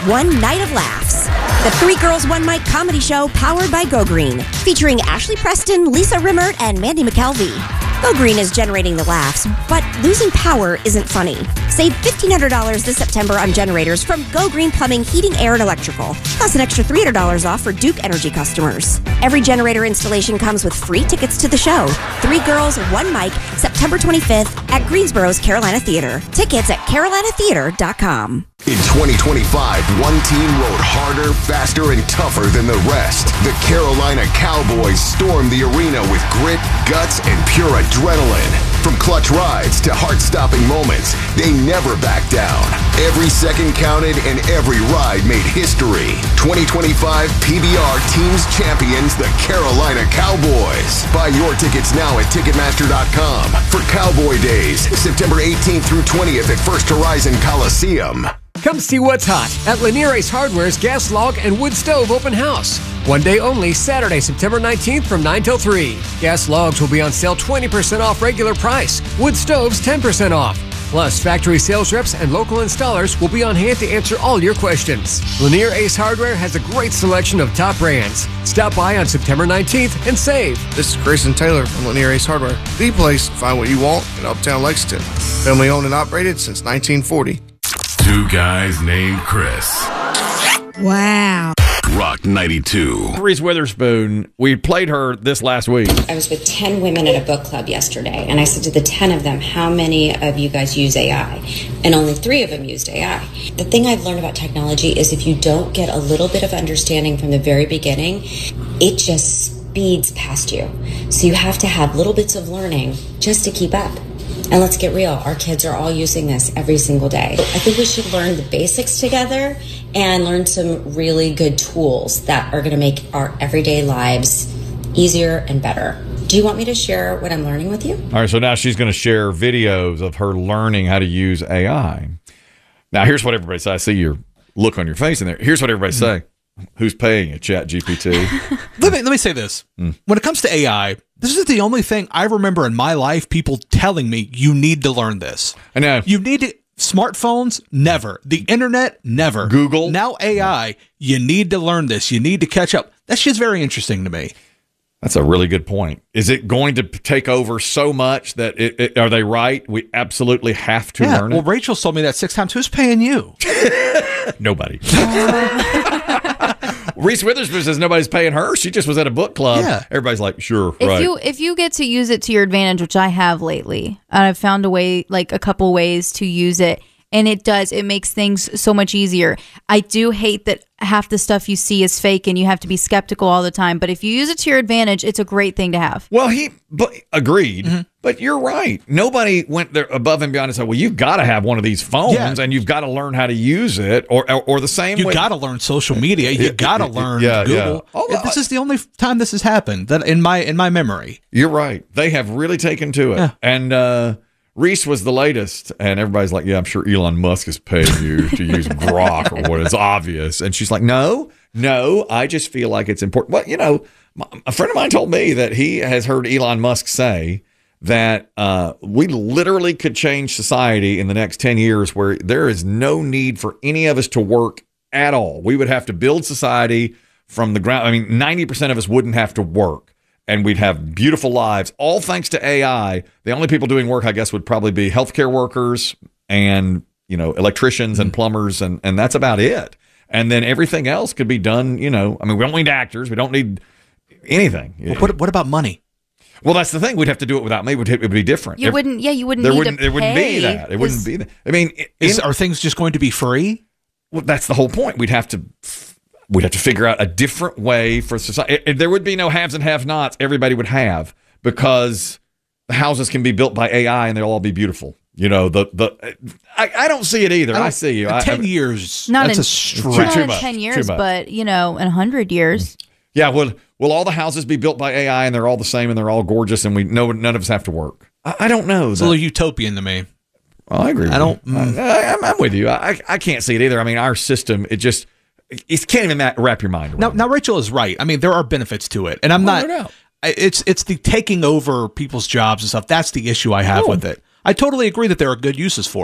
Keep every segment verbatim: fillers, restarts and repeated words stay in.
one night of laughs. The Three Girls One Mic comedy show powered by Go Green, featuring Ashley Preston, Lisa Rimmert, and Mandy McKelvey. Go Green is generating the laughs, but losing power isn't funny. Save fifteen hundred dollars this September on generators from Go Green Plumbing, Heating, Air, and Electrical, plus an extra three hundred dollars off for Duke Energy customers. Every generator installation comes with free tickets to the show. Three Girls, One Mic, September twenty-fifth at Greensboro's Carolina Theater. Tickets at carolina theater dot com. In twenty twenty-five, one team rode harder, faster, and tougher than the rest. The Carolina Cowboys stormed the arena with grit, guts, and pure adrenaline. From clutch rides to heart-stopping moments, they never backed down. Every second counted and every ride made history. twenty twenty-five P B R Teams Champions, the Carolina Cowboys. Buy your tickets now at ticketmaster dot com for Cowboy Days, September eighteenth through twentieth at First Horizon Coliseum. Come see what's hot at Lanier Ace Hardware's Gas Log and Wood Stove Open House. One day only, Saturday, September nineteenth from nine till three. Gas logs will be on sale twenty percent off regular price. Wood stoves ten percent off. Plus, factory sales reps and local installers will be on hand to answer all your questions. Lanier Ace Hardware has a great selection of top brands. Stop by on September nineteenth and save. This is Grayson Taylor from Lanier Ace Hardware. The place to find what you want in Uptown Lexington. Family owned and operated since nineteen forty. Two guys named Chris. Wow. Rock ninety-two. Reese Witherspoon, we played her this last week. I was with ten women at a book club yesterday, and I said to the ten of them, how many of you guys use A I? And only three of them used A I. The thing I've learned about technology is if you don't get a little bit of understanding from the very beginning, it just speeds past you. So you have to have little bits of learning just to keep up. And let's get real, our kids are all using this every single day. I think we should learn the basics together and learn some really good tools that are going to make our everyday lives easier and better. Do you want me to share what I'm learning with you? All right, so now she's going to share videos of her learning how to use A I. Now, here's what everybody says. I see your look on your face in there. Here's what everybody say. Who's paying it, Chat G P T? let me let me say this. Mm. When it comes to A I, this is the only thing I remember in my life people telling me you need to learn this. I know. You need to, smartphones, never. The internet, never. Google. Now A I, you need to learn this. You need to catch up. That shit's very interesting to me. That's a really good point. Is it going to take over so much that it, it are they right? We absolutely have to yeah, learn well, it. Well, Rachel told me that six times. Who's paying you? Nobody. Reese Witherspoon says nobody's paying her. She just was at a book club. Yeah. Everybody's like, sure, if right. you if you get to use it to your advantage, which I have lately, I've found a way, like a couple ways to use it, and it does. It makes things so much easier. I do hate that half the stuff you see is fake and you have to be skeptical all the time. But if you use it to your advantage, it's a great thing to have. Well, he but, agreed, mm-hmm. but you're right. Nobody went there above and beyond and said, well, you've got to have one of these phones yeah. and you've got to learn how to use it, or or, or the same you way. You got to learn social media. You got to learn yeah, Google. Yeah. Oh, this is the only time this has happened that in my in my memory. You're right. They have really taken to it. Yeah. And uh, Reese was the latest, and everybody's like, yeah, I'm sure Elon Musk is paying you to use Grok or what is obvious. And she's like, no, no, I just feel like it's important. Well, you know, my, a friend of mine told me that he has heard Elon Musk say that uh, we literally could change society in the next ten years where there is no need for any of us to work at all. We would have to build society from the ground. I mean, ninety percent of us wouldn't have to work. And we'd have beautiful lives, all thanks to A I. The only people doing work, I guess, would probably be healthcare workers and, you know, electricians and plumbers, and, and that's about it. And then everything else could be done, you know. I mean, we don't need actors. We don't need anything. Well, what, what about money? Well, that's the thing. We'd have to do it without me. It would, it would be different. You if, wouldn't, yeah, you wouldn't there need wouldn't, to There wouldn't pay, be that. It wouldn't be that. I mean, Is, in, are things just going to be free? Well, that's the whole point. We'd have to... We'd have to figure out a different way for society. If there would be no haves and have-nots, everybody would have, because the houses can be built by A I and they'll all be beautiful. You know, the the I, I don't see it either. I, I see you. I, ten I, years. Not that's in, a stretch. not Too in much, ten too years, much. but, you know, in one hundred years. Yeah, will will all the houses be built by A I and they're all the same and they're all gorgeous and we no none of us have to work? I, I don't know. It's a little utopian to me. Well, I agree. I don't. Mm. I, I'm, I'm with you. I I can't see it either. I mean, our system, it just. You can't even wrap your mind around. Now, now, Rachel is right. I mean, there are benefits to it, and I'm well, not. No it's it's the taking over people's jobs and stuff. That's the issue I have oh. with it. I totally agree that there are good uses for it.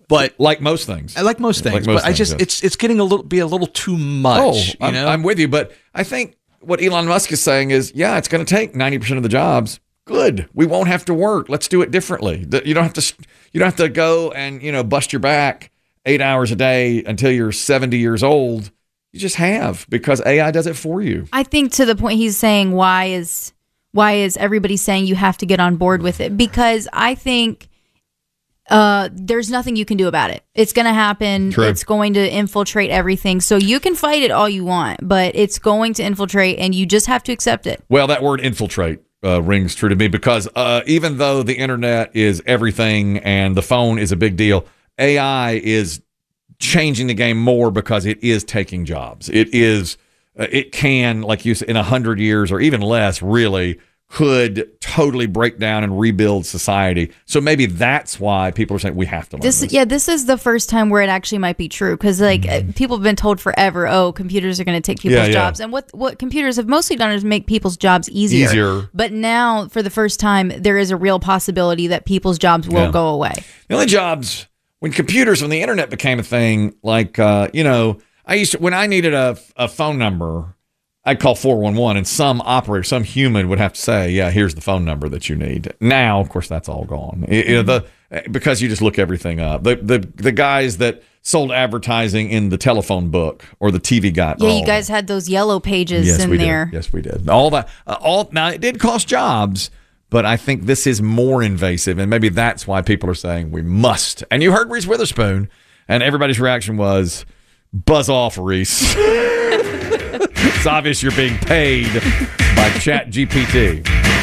But like most things, I like most things, Like most but I things, just yes. it's it's getting a little be a little too much. Oh, you I'm, know? I'm with you, but I think what Elon Musk is saying is, yeah, it's going to take ninety percent of the jobs. Good, we won't have to work. Let's do it differently. You don't have to. You don't have to go and you know bust your back eight hours a day until you're seventy years old. You just have because A I does it for you. I think to the point he's saying, why is why is everybody saying you have to get on board with it? Because I think uh, there's nothing you can do about it. It's going to happen. True. It's going to infiltrate everything. So you can fight it all you want, but it's going to infiltrate, and you just have to accept it. Well, that word infiltrate uh, rings true to me because uh, even though the internet is everything and the phone is a big deal, A I is changing the game more because it is taking jobs. It is, uh, it can, like you said, in a hundred years or even less, really could totally break down and rebuild society. So maybe that's why people are saying we have to learn This, this. yeah, this is the first time where it actually might be true because, like, mm-hmm. people have been told forever, oh, computers are going to take people's Yeah, yeah. jobs, and what what computers have mostly done is make people's jobs easier. Easier. But now, for the first time, there is a real possibility that people's jobs will Yeah. go away. The only jobs when computers, when the internet became a thing, like uh, you know, I used to when I needed a a phone number. I'd call four one one and some operator, some human would have to say, yeah, here's the phone number that you need. Now, of course, that's all gone. It- you know, the, because you just look everything up. The, the the guys that sold advertising in the telephone book or the T V guide. Yeah, oh, you guys had those yellow pages yes, in we there. Did. Yes, we did. All that. Uh, all now, it did cost jobs, but I think this is more invasive, and maybe that's why people are saying we must. And you heard Reese Witherspoon, and everybody's reaction was, buzz off, Reese. It's obvious you're being paid by Chat G P T.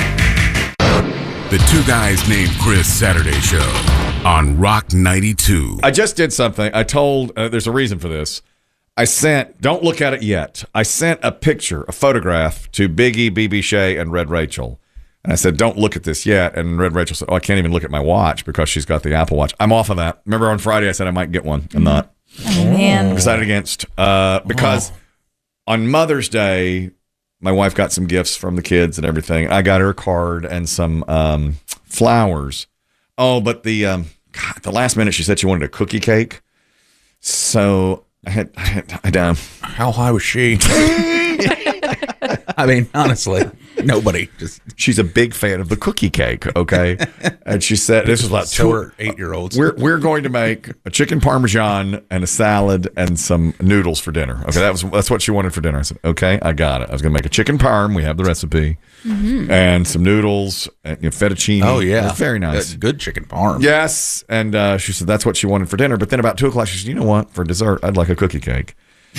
The Two Guys Named Chris Saturday Show on Rock ninety-two. I just did something. I told, uh, there's a reason for this. I sent, don't look at it yet. I sent a picture, a photograph to Biggie, B B Shea, and Red Rachel. And I said, don't look at this yet. And Red Rachel said, oh, I can't even look at my watch because she's got the Apple Watch. I'm off of that. Remember on Friday I said I might get one. I'm not. Oh, man. Decided against. Uh, because on Mother's Day, my wife got some gifts from the kids and everything. I got her a card and some um, flowers. Oh, but the um, God, at the last minute, she said she wanted a cookie cake. So I had, I had, I um, How high was she? I mean, honestly, nobody. Just she's a big fan of the cookie cake. Okay, and she said this was about so two are eight-year-olds. We're we're going to make a chicken parmesan and a salad and some noodles for dinner. Okay, that was that's what she wanted for dinner. I said, okay, I got it. I was going to make a chicken parm. We have the recipe, mm-hmm. and some noodles and you know, fettuccine. Oh yeah, it was very nice. Good, good chicken parm. Yes, and uh, she said that's what she wanted for dinner. But then about two o'clock, she said, you know what? For dessert, I'd like a cookie cake.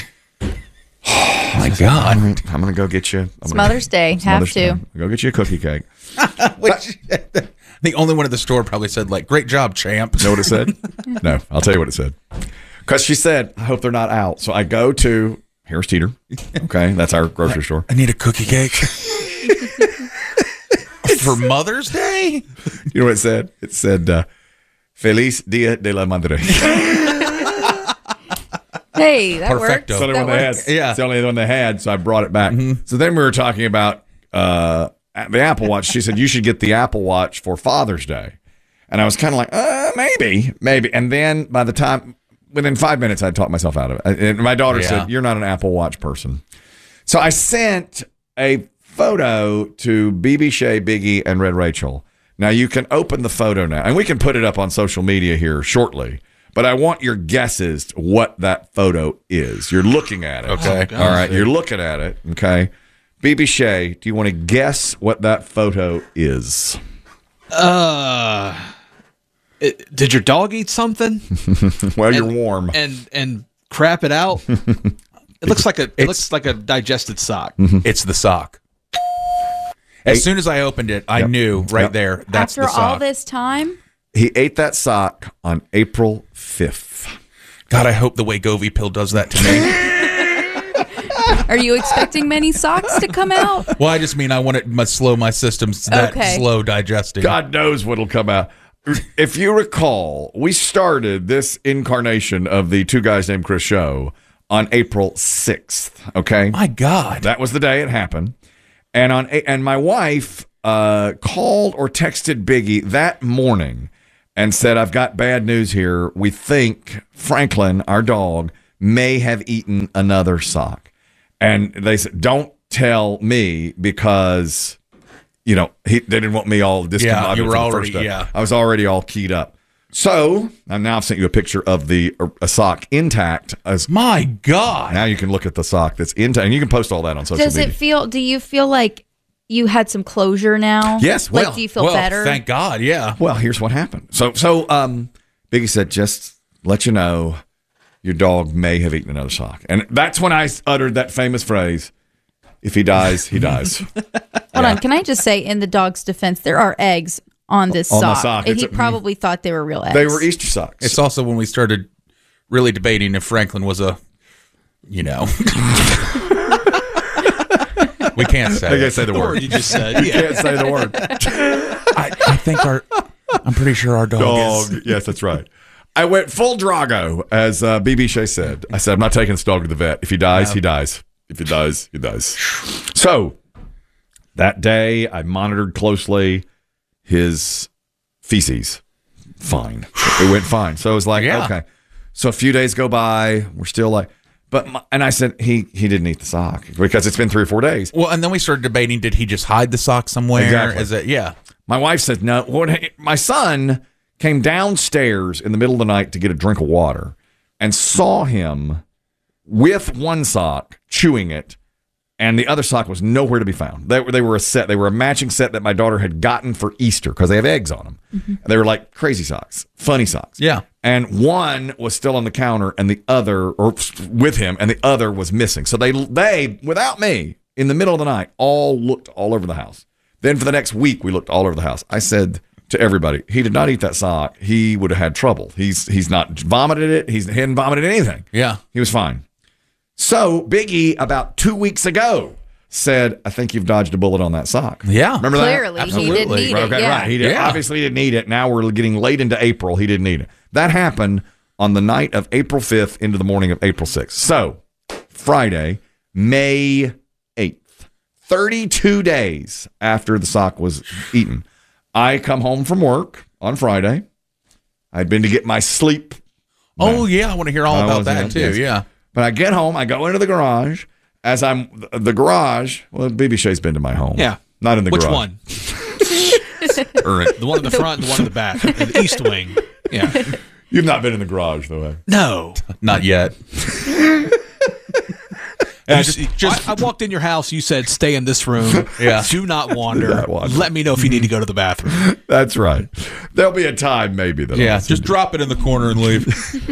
Oh my God! I'm, I'm going to go get you. I'm It's gonna, Mother's Day. it's Have Mother's to. Day. Go get you a cookie cake. Which, the only one at the store probably said like, "Great job, champ." Know what it said? No, I'll tell you what it said. Because she said, I hope they're not out. So I go to Harris Teeter. Okay, that's our grocery store. I need a cookie cake for Mother's Day. You know what it said? It said, uh, Feliz Dia de la Madre. Hey, that Perfecto. works. It's the only That one they had. works. Yeah. It's the only one they had, so I brought it back. Mm-hmm. So then we were talking about uh, the Apple Watch. She said, you should get the Apple Watch for Father's Day. And I was kind of like, uh, maybe, maybe. And then by the time, within five minutes, I talked myself out of it. And my daughter Yeah. said, you're not an Apple Watch person. So I sent a photo to B B Shea, Biggie, and Red Rachel. Now you can open the photo now, and we can put it up on social media here shortly. But I want your guesses to what that photo is. You're looking at it. Okay. All right. You're looking at it. Okay. B B Shea, do you want to guess what that photo is? Uh, it, did your dog eat something? Well, you're And- warm. and and crap it out. It looks like a it looks like a digested sock. It's the sock. As soon as I opened it, I Yep. knew right Yep. there. That's After the sock. all this time, He ate that sock on April fifth. God, I hope the Wegovy pill does that to me. are you expecting many socks to come out? Well, I just mean I want it to slow my systems that Okay. slow digesting. God knows what'll come out. If you recall, we started this incarnation of the Two Guys Named Chris show on April sixth. Okay. My God. That was the day it happened. And on and my wife uh, called or texted Biggie that morning and said, I've got bad news here. We think Franklin, our dog, may have eaten another sock. And they said, don't tell me because, you know, he, they didn't want me all discombobulated. Yeah, you were for the already, first day. yeah. I was already all keyed up. So, and now I've sent you a picture of the a sock intact. As My God. Now you can look at the sock that's intact, and you can post all that on social Does media. it feel, do you feel like you had some closure now? Yes, well- Like, do you feel well, better? thank God, yeah. Well, here's what happened. So, so um, Biggie said, just let you know, your dog may have eaten another sock. And that's when I uttered that famous phrase, if he dies, he dies. Hold on. Can I just say, in the dog's defense, there are eggs on this On the sock. sock. And It's he a- probably thought they were real eggs. They were Easter socks. It's also when we started really debating if Franklin was a, you know. We can't say. I can't it. say the word. You just said, You can't say the word. I, I think our. I'm pretty sure our dog, Dog. is. Yes, that's right. I went full Drago, as uh, B B Shea said. I said, I'm not taking this dog to the vet. If he dies, No. he dies. If he dies, he dies. So that day, I monitored closely his feces. Fine. It went fine. So it was like, Yeah. okay. So a few days go by. We're still like, but, my, and I said, he he didn't eat the sock because it's been three or four days. Well, and then we started debating: did he just hide the sock somewhere? Exactly. Is it? Yeah. My wife said, no. What, my son came downstairs in the middle of the night to get a drink of water and saw him with one sock chewing it, and the other sock was nowhere to be found. They were, they were a set. They were a matching set that my daughter had gotten for Easter because they have eggs on them. Mm-hmm. They were like crazy socks, funny socks. Yeah. And one was still on the counter and the other, or with him, and the other was missing. So they, they without me, in the middle of the night, all looked all over the house. Then for the next week, we looked all over the house. I said to everybody, he did not eat that sock. He would have had trouble. He's he's not vomited it. He's, he hadn't vomited anything. Yeah. He was fine. So Biggie, about two weeks ago, said, I think you've dodged a bullet on that sock. Yeah. Remember Clearly, that? he didn't eat Right, it. okay, Yeah. right. He did, Yeah. obviously didn't eat it. Now we're getting late into April. He didn't eat it. That happened on the night of April fifth into the morning of April sixth. So Friday, May eighth, thirty-two days after the sock was eaten, I come home from work on Friday. I'd been to get my sleep. Oh yeah, I want to hear all I about wasn't that in- too. yes. Yeah. But I get home, I go into the garage. As I'm the garage, well, B B Shea's been to my home. Yeah. Not in the Which garage. one? Or- The one in the front and the one in the back. In the east wing. Yeah. You've not been in the garage, though, eh? No. Not yet. And I, just, just, I, I walked in your house. You said, "Stay in this room. Yeah. Do not wander. Do not wander. Let me know if you need to go to the bathroom." That's right. There'll be a time, maybe. That Yeah. I'll Just drop it in the corner and leave.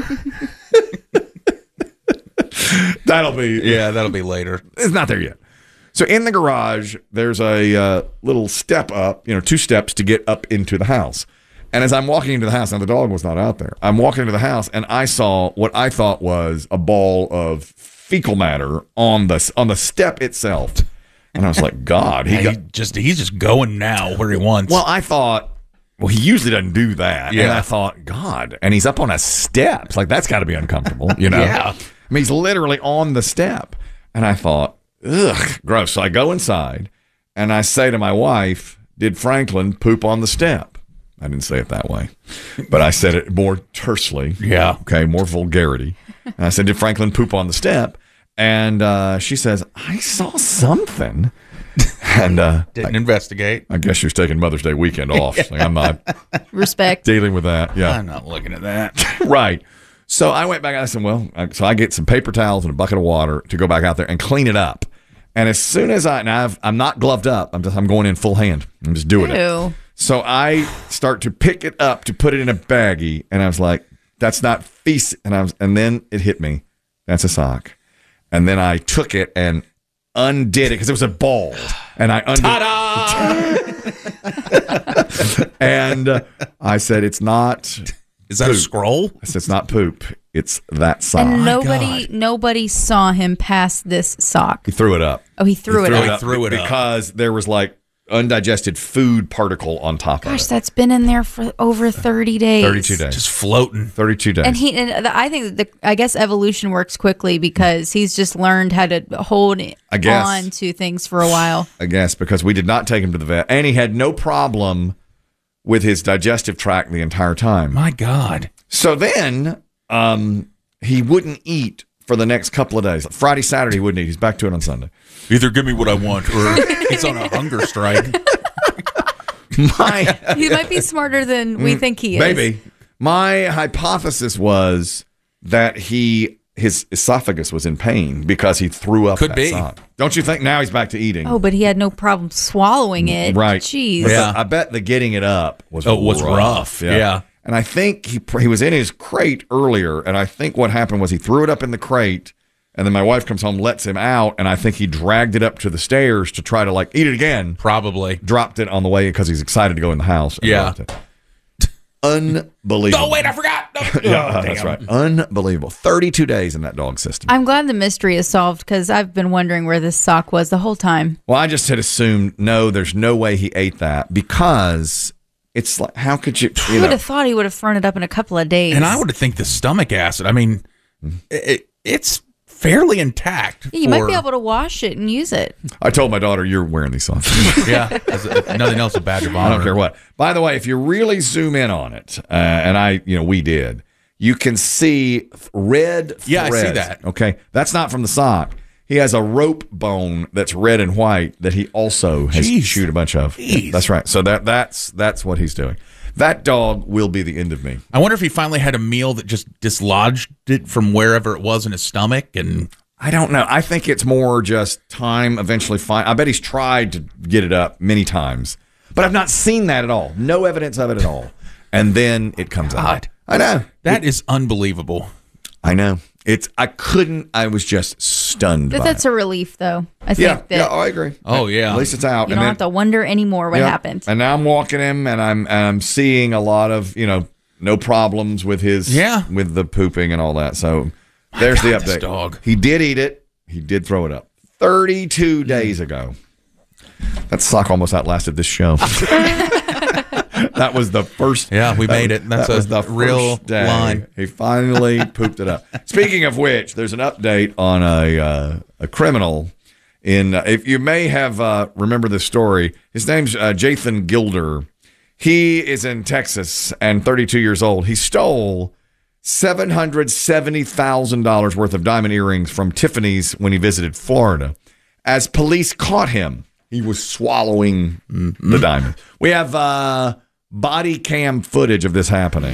That'll be. Yeah, that'll be later. It's not there yet. So in the garage, there's a uh, little step up, you know, two steps to get up into the house. And as I'm walking into the house, now the dog was not out there. I'm walking into the house, and I saw what I thought was a ball of fecal matter on the on the step itself. And I was like, God, he He got. just he's just going now where he wants. Well, I thought, well, he usually doesn't do that. And Yeah. I thought, God, and he's up on a step. Like, that's got to be uncomfortable, you know? Yeah. I mean, he's literally on the step. And I thought, ugh, gross. So I go inside, and I say to my wife, did Franklin poop on the step? I didn't say it that way, but I said it more tersely. Yeah. Okay, more vulgarity. And I said, did Franklin poop on the step? And uh, she says, I saw something. And uh, Didn't investigate. I guess she was taking Mother's Day weekend off. So I'm not Respect. dealing with that. Yeah. I'm not looking at that. Right. So I went back and I said, well, I- so I get some paper towels and a bucket of water to go back out there and clean it up. And as soon as I, and I've, I'm not gloved up, I'm just, I'm going in full hand. I'm just doing it. Ew. So I start to pick it up to put it in a baggie. And I was like, that's not feces. And I was, and then it hit me. That's a sock. And then I took it and undid it because it was a ball. And I undid it. And uh, I said, it's not. Is that a scroll? I said, it's not poop. It's that sock. And nobody, nobody saw him pass this sock. He threw it up. Oh, he threw, it, up. threw it up. because there was like undigested food particle on top Gosh, of it. that's been in there for over thirty days. thirty-two days. Just floating. thirty-two days. And he, and the, I think that the, I guess evolution works quickly because he's just learned how to hold I guess. on to things for a while. I guess because we did not take him to the vet, and he had no problem with his digestive tract the entire time. My God. So then um, he wouldn't eat for the next couple of days. Friday, Saturday, he wouldn't eat. He's back to it on Sunday. Either give me what I want or he's on a hunger strike. My, He might be smarter than we think he is. maybe. My hypothesis was that he his esophagus was in pain because he threw up Could that be. sock. Don't you think? Now he's back to eating. Oh, but he had no problem swallowing it. Right. Jeez. But Yeah. the- I bet the getting it up was Oh, it was rough. Yeah. And I think he he was in his crate earlier, and I think what happened was he threw it up in the crate, and then my wife comes home, lets him out, and I think he dragged it up to the stairs to try to like eat it again. Probably. Dropped it on the way because he's excited to go in the house. and Yeah. dropped it. Unbelievable. Oh, wait, I forgot. No. Yeah, Oh, that's damn. right. Unbelievable. thirty-two days in that dog system. I'm glad the mystery is solved because I've been wondering where this sock was the whole time. Well, I just had assumed, no, there's no way he ate that because it's like, how could you, I you would know, have thought he would have thrown it up in a couple of days. And I would think the stomach acid, I mean, it, it's fairly intact. Yeah, you might for- be able to wash it and use it. I told my daughter, you're wearing these socks. Yeah. As a, nothing else, a badge of I honor. don't care what. By the way, if you really zoom in on it, uh, and I, you know, we did, you can see red threads. Yeah, I see that. Okay. That's not from the sock. He has a rope bone that's red and white that he also has Jeez. chewed a bunch of. Jeez. That's right. So that that's that's what he's doing. That dog will be the end of me. I wonder if he finally had a meal that just dislodged it from wherever it was in his stomach. And I don't know. I think it's more just time eventually find. I bet he's tried to get it up many times, but I've not seen that at all. No evidence of it at all. And then it comes out. God. I know. that is unbelievable. I know. It's. I couldn't. I was just stunned. But by that's it. a relief, though. I think yeah. that Yeah. Oh, I agree. Oh, yeah. At least it's out. you And don't then- have to wonder anymore what yeah. happened. And now I'm walking him, and I'm and I'm seeing a lot of you know no problems with his Yeah. with the pooping and all that. So there's God, the this update. dog. He did eat it. He did throw it up. thirty-two days ago. That sock almost outlasted this show. That was the first. Yeah, we that made was- it. That's that a was the real first day. line. He finally pooped it up. Speaking of which, there's an update on a uh, a criminal. In uh, if you may have uh, remember this story, his name's uh, Jathan Gilder. He is in Texas and thirty-two years old. He stole seven hundred seventy thousand dollars worth of diamond earrings from Tiffany's when he visited Florida. As police caught him, he was swallowing Mm-hmm. the diamond. We have uh, body cam footage of this happening.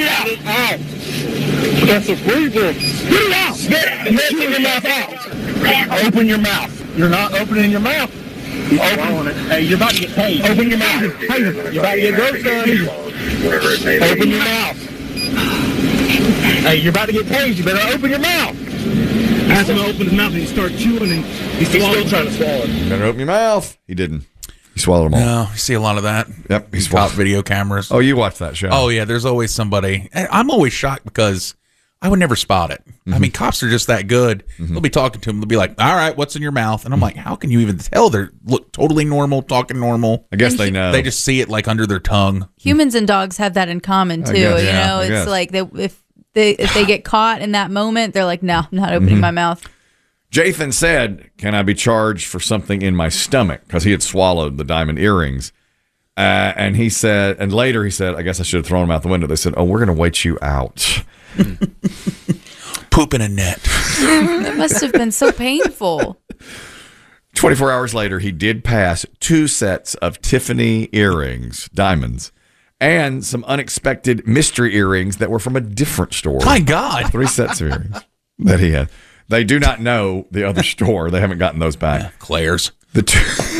That's a free bill. Get it out. Get it. Open your mouth out. Open your mouth. You're not opening your mouth. Open it. Hey, you're about to get paid. Open your mouth. Hey, you're about to get gross done. Open your mouth. Hey, you're about to get paid. You better open your mouth. Ask him to open his mouth and he starts chewing and he's, he's still trying to swallow it. Better open your mouth. He didn't. He swallowed them all. No, you see a lot of that. Yep, he's Cop swallowed. video cameras. Oh, you watched that show? Oh, yeah, there's always somebody. I- I'm always shocked because I would never spot it. Mm-hmm. I mean, cops are just that good. They'll be talking to him. They'll be like, all right, what's in your mouth? And I'm like, how can you even tell? They look totally normal, talking normal. I guess they know. They just see it like under their tongue. Humans and dogs have that in common too. guess, you yeah, know, I it's guess. like they, if they if they get caught in that moment, they're like, "No, I'm not opening Mm-hmm. my mouth." Jathan said, "Can I be charged for something in my stomach?" Because he had swallowed the diamond earrings. Uh, and he said, and later he said, "I guess I should have thrown them out the window." They said, "Oh, we're going to wait you out." Poop in a net. That must have been so painful. twenty-four hours later, he did pass two sets of Tiffany earrings, diamonds, and some unexpected mystery earrings that were from a different store. My God. Three sets of earrings that he had. They do not know the other store. They haven't gotten those back. Claire's. The two,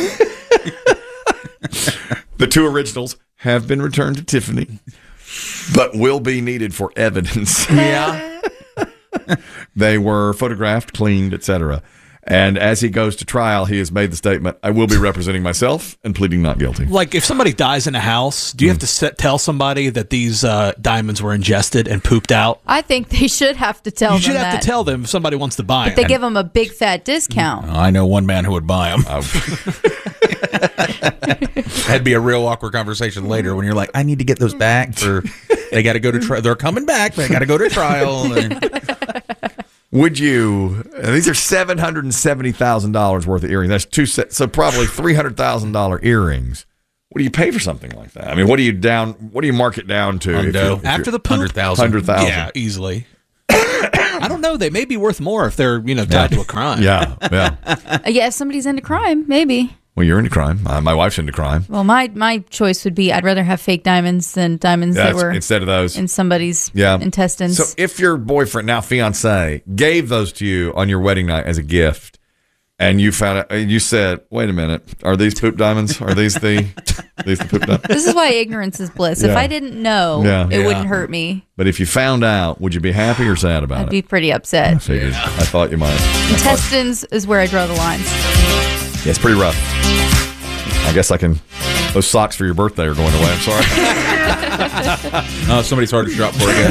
the two originals have been returned to Tiffany, but will be needed for evidence. Yeah. They were photographed, cleaned, et cetera. And as he goes to trial, he has made the statement, "I will be representing myself and pleading not guilty." Like, if somebody dies in a house, do you have to set, tell somebody that these uh, diamonds were ingested and pooped out? I think they should have to tell You should them have that. to tell them if somebody wants to buy But they it. give them a big fat discount. I know one man who would buy them. That'd be a real awkward conversation later when you're like, I need to get those back for, they got to go to trial. They're coming back, but they got to go to trial. Would you? uh, These are seven hundred and seventy thousand dollars worth of earrings. That's two sets, so probably three hundred thousand dollar earrings. what do you pay for something like that? I mean, what do you down? What do you mark it down to? if Hundo. you're- if After you're- the poop, Hundred thousand. Hundred thousand. yeah, easily. I don't know. They may be worth more if they're you know tied Yeah. to a crime. Yeah, yeah. Uh, yeah, if somebody's into crime, maybe. Well, you're into crime. Uh, my wife's into crime. Well, my my choice would be I'd rather have fake diamonds than diamonds Yeah, that were instead of those. in somebody's Yeah. intestines. So if your boyfriend, now fiance, gave those to you on your wedding night as a gift, and you found out, and you said, "Wait a minute, are these poop diamonds? Are these the these the poop diamonds?" This is why ignorance is bliss. If Yeah. I didn't know, Yeah. it Yeah. wouldn't hurt me. But if you found out, would you be happy or sad about I'd it? be pretty upset. I figured. I thought you might. I thought- Intestines is where I draw the lines. Yeah, it's pretty rough. I guess I can. Those socks for your birthday are going away. I'm sorry. Oh, somebody's hard to shop for, I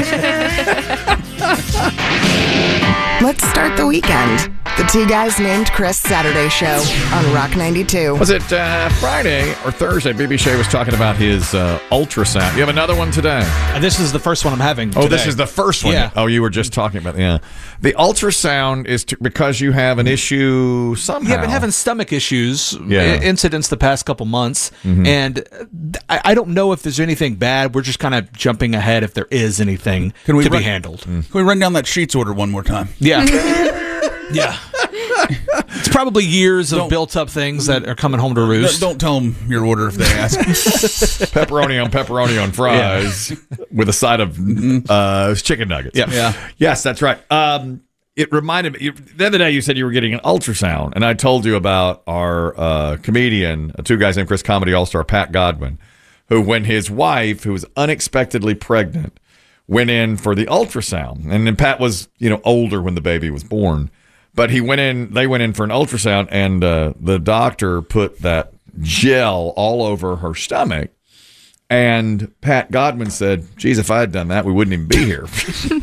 guess. Let's start the weekend. The Two Guys Named Chris Saturday Show on Rock ninety-two. Was it uh, Friday or Thursday? B B Shea was talking about his uh, ultrasound. You have another one today. And this is the first one I'm having. Oh, today. this is the first one. Yeah. Oh, you were just talking about yeah. The ultrasound is to, because you have an issue somehow. Yeah, I've been having stomach issues, Yeah. i- incidents the past couple months, Mhm. and I, I don't know if there's anything bad. We're just kind of jumping ahead if there is anything Can we to run- be handled. Can we run down that Sheets order one more time? Yeah. Yeah. It's probably years of Don't- built-up things that are coming home to Don't, roost. don't tell them your order if they ask. pepperoni on pepperoni on fries with a side of uh, chicken nuggets. Yeah. Yeah. Yes, that's right. Um, it reminded me. You, the other day, you said you were getting an ultrasound, and I told you about our uh, comedian, uh, Two Guys Named Chris comedy all-star Pat Godwin, who, when his wife, who was unexpectedly pregnant, went in for the ultrasound, and then Pat was, you know, older when the baby was born, but he went in. They went in for an ultrasound, and uh, the doctor put that gel all over her stomach. And Pat Godwin said, "Geez, if I had done that, we wouldn't even be here."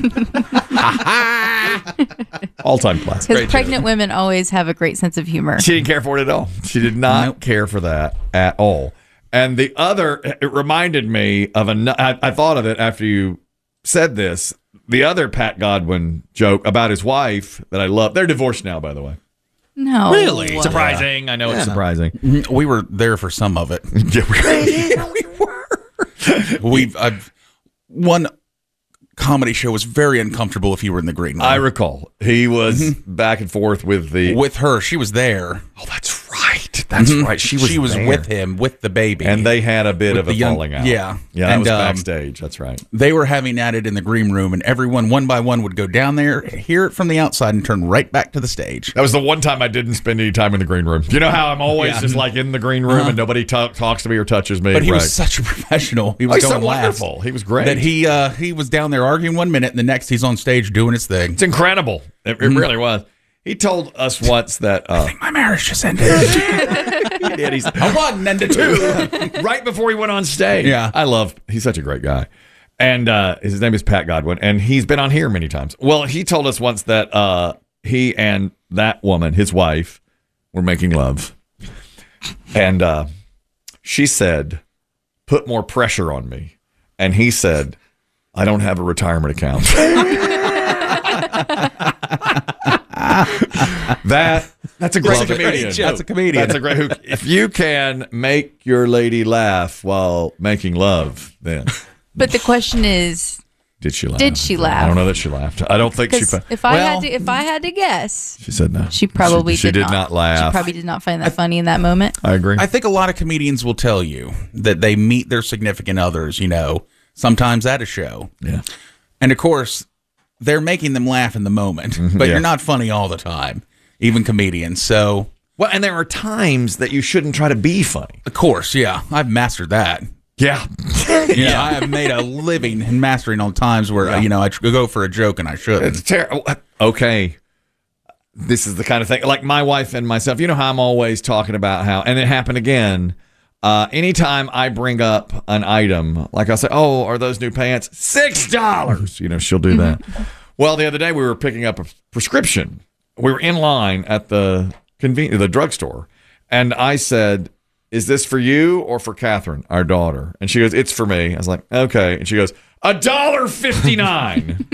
All-time classic. Because pregnant women always have a great sense of humor. She didn't care for it at all. She did not care for that at all. And the other, it reminded me of a. I, I thought of it after you said this. The other Pat Godwin joke about his wife that I love. They're divorced now, by the way. No. Really? Surprising. I know it's surprising. We were there for some of it. Yeah, we, yeah, we were. We've I've, one comedy show was very uncomfortable if you were in the green room. I recall he was back and forth with the. with her. She was there. Oh, that's right. That's Mhm. right. She was. She was there. with him with the baby, and they had a bit With of the a young- falling out. yeah. yeah. That And, was um, backstage. That's right. They were having at it in the green room, and everyone one by one would go down there, hear it from the outside, and turn right back to the stage. That was the one time I didn't spend any time in the green room. You know how I'm always Yeah. just like in the green room Uh-huh. and nobody talk, talks to me or touches me. But he right. was such a professional. He Oh, was he's so going last. wonderful. He was great. That he uh, he was down there arguing one minute, and the next he's on stage doing his thing. It's incredible. It, it really was. He told us once that uh, My marriage just ended. he did. He's a one and a two. right before he went on stage. Yeah. I love. He's such a great guy, and uh, his name is Pat Godwin, and he's been on here many times. Well, he told us once that uh, he and that woman, his wife, were making love, and uh, she said, "Put more pressure on me," and he said, "I don't have a retirement account." that that's a great Love it. comedian. Great joke. That's a comedian. That's a great. Who, if you can make your lady laugh while making love, then But the question is, did she laugh? Did she laugh? I don't know that she laughed. I don't think she. 'cause fa- if I well, had to, if I had to guess, she said no. she probably she, she did, did not She laugh. probably did not find that funny in that moment. I agree. I think a lot of comedians will tell you that they meet their significant others, you know, sometimes at a show. Yeah. And of course, they're making them laugh in the moment, but yeah. you're not funny all the time, even comedians. So, Well, and there are times that you shouldn't try to be funny. of course, yeah, I've mastered that. Yeah. Yeah, I have made a living in mastering on times where, uh, you know, I tr- go for a joke and I shouldn't. It's terrible. Okay. This is the kind of thing, like my wife and myself, you know how I'm always talking about how, and it happened again. Uh, anytime I bring up an item, like I'll say, oh, are those new pants? six dollars. You know, she'll do that. Well, the other day we were picking up a prescription. We were in line at the conven- the drugstore. And I said, is this for you or for Catherine, our daughter? And she goes, it's for me. I was like, okay. And she goes, a dollar fifty-nine.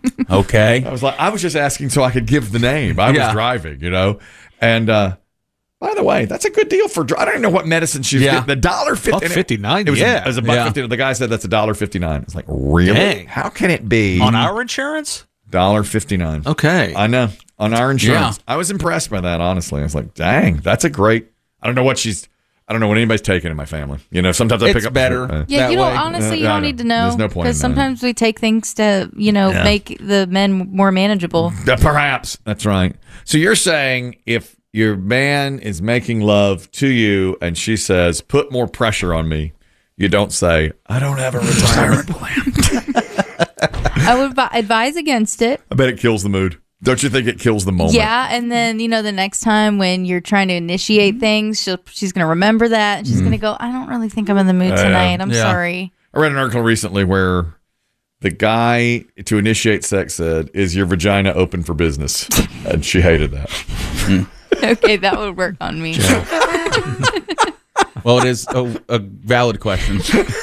Okay. I was like, I was just asking so I could give the name. I Yeah. was driving, you know, and uh, By the way, that's a good deal for. I don't even know what medicine she's Yeah. getting. The dollar fifty. fifty nine. It was Yeah, a, it was a buck yeah. fifty. The guy said that's a dollar fifty nine. It's like really? Dang. How can it be On our insurance? dollar fifty nine? Okay. I know on our insurance. Yeah. I was impressed by that. Honestly, I was like, dang, that's a great. I don't know what she's. I don't know what anybody's taking in my family. You know, sometimes I It's pick up better. Uh, Yeah, That you don't. way. Honestly, you Uh, I don't know. need to know. There's no point in because knowing. sometimes we take things to, you know, Yeah. make the men more manageable. Uh, Perhaps that's right. So you're saying if your man is making love to you and she says, "Put more pressure on me," you don't say, "I don't have a retirement plan." I would vi- advise against it. I bet it kills the mood. Don't you think it kills the moment? Yeah, and then you know the next time when you're trying to initiate things, she'll, she's going to remember that. And she's going to go, "I don't really think I'm in the mood Uh, tonight. I'm yeah. sorry." I read an article recently where the guy to initiate sex said, "Is your vagina open for business?" And she hated that. Okay, that would work on me. Well, it is a, a valid question.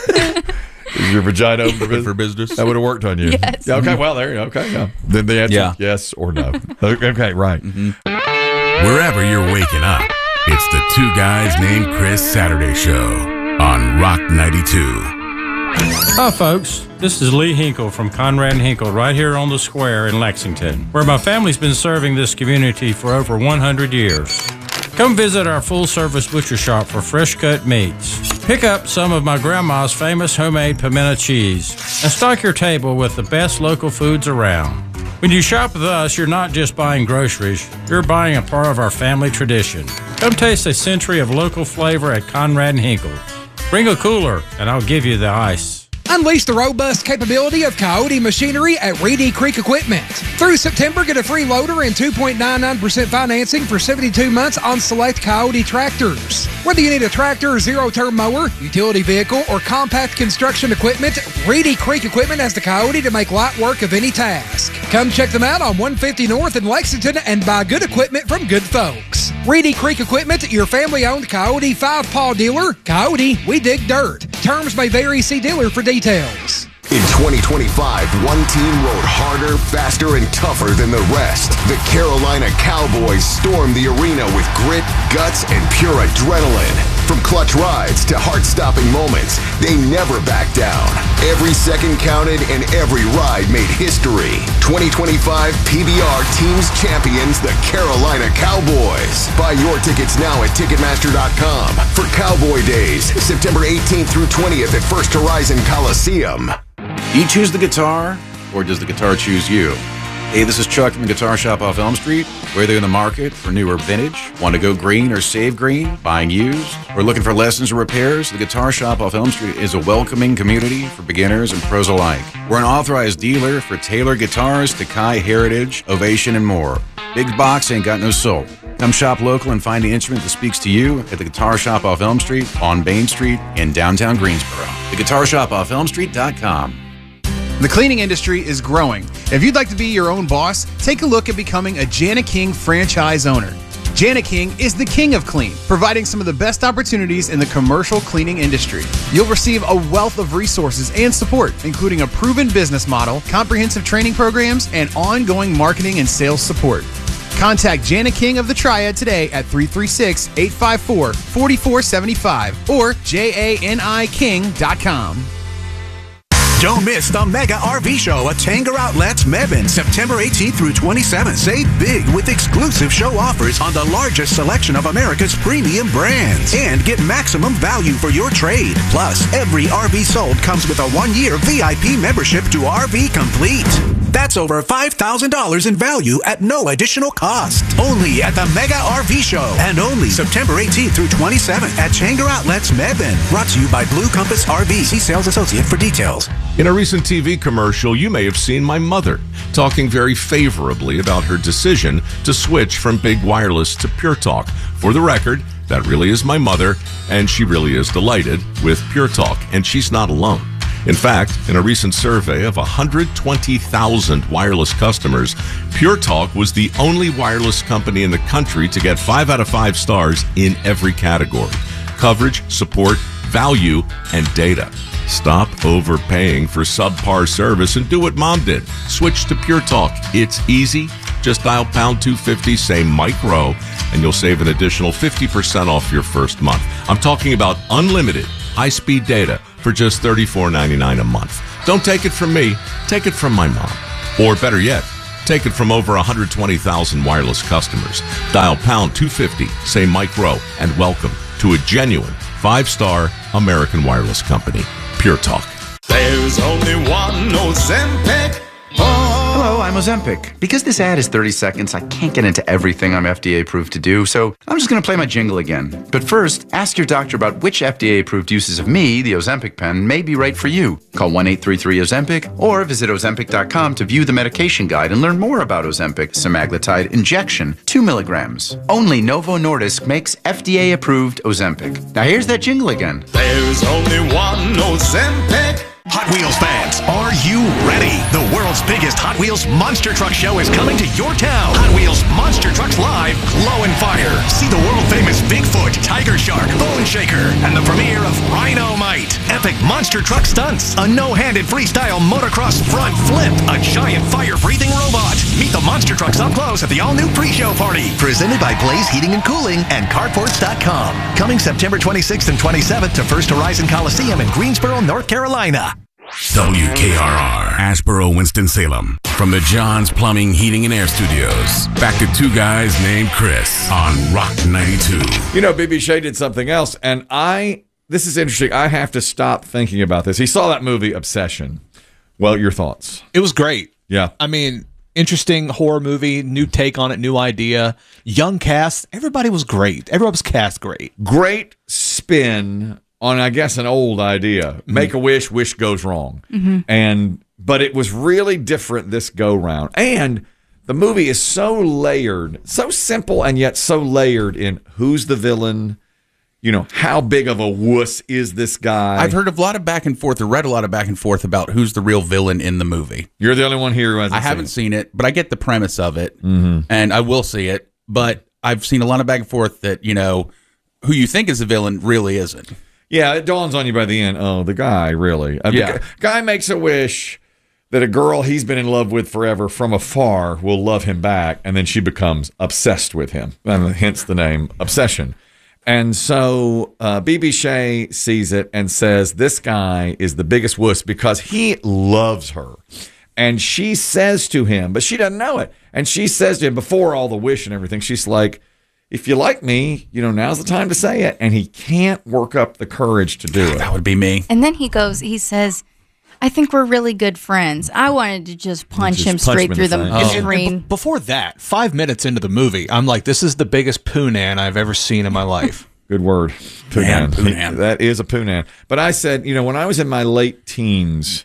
Is your vagina open for business? For business? That would have worked on you. Yes. Yeah, okay, well, there you go. Okay, yeah. Then the answer Yeah. is yes or no. Okay, right. Wherever you're waking up, it's the Two Guys Named Chris Saturday Show on Rock ninety-two. Hi, folks. This is Lee Hinkle from Conrad and Hinkle right here on the square in Lexington, where my family's been serving this community for over one hundred years. Come visit our full-service butcher shop for fresh-cut meats. Pick up some of my grandma's famous homemade pimento cheese and stock your table with the best local foods around. When you shop with us, you're not just buying groceries, you're buying a part of our family tradition. Come taste a century of local flavor at Conrad and Hinkle. Bring a cooler, and I'll give you the ice. Unleash the robust capability of Coyote Machinery at Reedy Creek Equipment. Through September, get a free loader and two point nine nine percent financing for seventy-two months on select Coyote tractors. Whether you need a tractor, zero-turn mower, utility vehicle, or compact construction equipment, Reedy Creek Equipment has the Coyote to make light work of any task. Come check them out on one fifty North in Lexington and buy good equipment from good folks. Reedy Creek Equipment, your family-owned Coyote five-paw dealer. Coyote, we dig dirt. Terms may vary. See dealer for details. In twenty twenty-five, one team rode harder, faster, and tougher than the rest. The Carolina Cowboys stormed the arena with grit, guts, and pure adrenaline. From clutch rides to heart-stopping moments, they never backed down. Every second counted and every ride made history. twenty twenty-five P B R Teams Champions, the Carolina Cowboys. Buy your tickets now at Ticketmaster dot com for Cowboy Days, September eighteenth through twentieth at First Horizon Coliseum. Do you choose the guitar, or does the guitar choose you? Hey, this is Chuck from the Guitar Shop off Elm Street. Whether you're in the market for new or vintage, want to go green or save green, buying used, or looking for lessons or repairs, the Guitar Shop off Elm Street is a welcoming community for beginners and pros alike. We're an authorized dealer for Taylor guitars, Takai, Heritage, Ovation, and more. Big box ain't got no soul. Come shop local and find the instrument that speaks to you at the Guitar Shop off Elm Street, on Main Street, in downtown Greensboro. The Guitar Shop off Elm Street dot com. The cleaning industry is growing. If you'd like to be your own boss, take a look at becoming a Jana King franchise owner. Jana King is the king of clean, providing some of the best opportunities in the commercial cleaning industry. You'll receive a wealth of resources and support, including a proven business model, comprehensive training programs, and ongoing marketing and sales support. Contact Jana King of the Triad today at three three six, eight five four, four four seven five or jani king dot com. Don't miss the Mega R V Show at Tanger Outlets Mebane, September eighteenth through twenty-seventh. Save big with exclusive show offers on the largest selection of America's premium brands and get maximum value for your trade. Plus, every R V sold comes with a one-year V I P membership to R V Complete. That's over five thousand dollars in value at no additional cost. Only at the Mega R V Show and only September eighteenth through twenty-seventh at Tanger Outlets Mebane. Brought to you by Blue Compass R V. See sales associate for details. In a recent T V commercial, you may have seen my mother talking very favorably about her decision to switch from Big Wireless to Pure Talk. For the record, that really is my mother, and she really is delighted with Pure Talk, and she's not alone. In fact, in a recent survey of one hundred twenty thousand wireless customers, Pure Talk was the only wireless company in the country to get five out of five stars in every category: coverage, support, value, and data. Stop overpaying for subpar service and do what Mom did. Switch to Pure Talk. It's easy, Just dial pound two fifty, say Mike Rowe, and you'll save an additional fifty percent off your first month. I'm talking about unlimited high-speed data for just thirty-four ninety-nine a month. Don't take it from me, take it from my mom. Or better yet, take it from over one hundred twenty thousand wireless customers. Dial pound two fifty, say Mike Rowe, and welcome to a genuine five-star American wireless company, Pure Talk. There's only one Ozempic. Hello, I'm Ozempic. Because this ad is thirty seconds, I can't get into everything I'm F D A approved to do, so I'm just going to play my jingle again. But first, ask your doctor about which F D A approved uses of me, the Ozempic pen, may be right for you. Call one eight three three Ozempic or visit Ozempic dot com to view the medication guide and learn more about Ozempic semaglutide injection, two milligrams. Only Novo Nordisk makes F D A approved Ozempic. Now here's that jingle again. There's only one Ozempic. Hot Wheels fans, are you ready? The world's biggest Hot Wheels Monster Truck Show is coming to your town. Hot Wheels Monster Trucks Live, Glow and Fire. See the world-famous Bigfoot, Tiger Shark, Bone Shaker, and the premiere of Rhino-Mite. Epic monster truck stunts, a no-handed freestyle motocross front flip, a giant fire-breathing robot. Meet the monster trucks up close at the all-new pre-show party. Presented by Blaze Heating and Cooling and Carports dot com. Coming September twenty-sixth and twenty-seventh to First Horizon Coliseum in Greensboro, North Carolina. W K R R, Asheboro, Winston-Salem. From the John's Plumbing, Heating, and Air Studios. Back to two guys named Chris on Rock ninety-two. You know, B B Shea did something else, and I, this is interesting. I have to stop thinking about this. He saw that movie, Obsession. Well, your thoughts? It was great. Yeah. I mean, interesting horror movie, new take on it, new idea, young cast. Everybody was great. Everyone was cast great. Great spin on, I guess, an old idea. Mm-hmm. Make a wish, wish goes wrong. Mm-hmm. And but it was really different this go round. And the movie is so layered, so simple and yet so layered in who's the villain, you know, how big of a wuss is this guy? I've heard a lot of back and forth or read a lot of back and forth about who's the real villain in the movie. You're the only one here who hasn't I haven't seen seen it, but I get the premise of it, mm-hmm. and I will see it. But I've seen a lot of back and forth that, you know, who you think is the villain really isn't. Yeah, it dawns on you by the end. Oh, the guy, really. I mean, Yeah. the guy makes a wish that a girl he's been in love with forever from afar will love him back, and then she becomes obsessed with him, and hence the name Obsession. And so uh, B B Shea sees it and says, this guy is the biggest wuss because he loves her. And she says to him, but she doesn't know it, and she says to him before all the wish and everything, she's like, if you like me, you know, now's the time to say it. And he can't work up the courage to do it. That would be me. And then he goes, he says, I think we're really good friends. I wanted to just punch Just him punch straight him in through the the, face. the And- and screen. b- before that, five minutes into the movie, I'm like, this is the biggest poonan I've ever seen in my life. Good word. Man, Poonan. poonan. That is a poonan. But I said, you know, when I was in my late teens,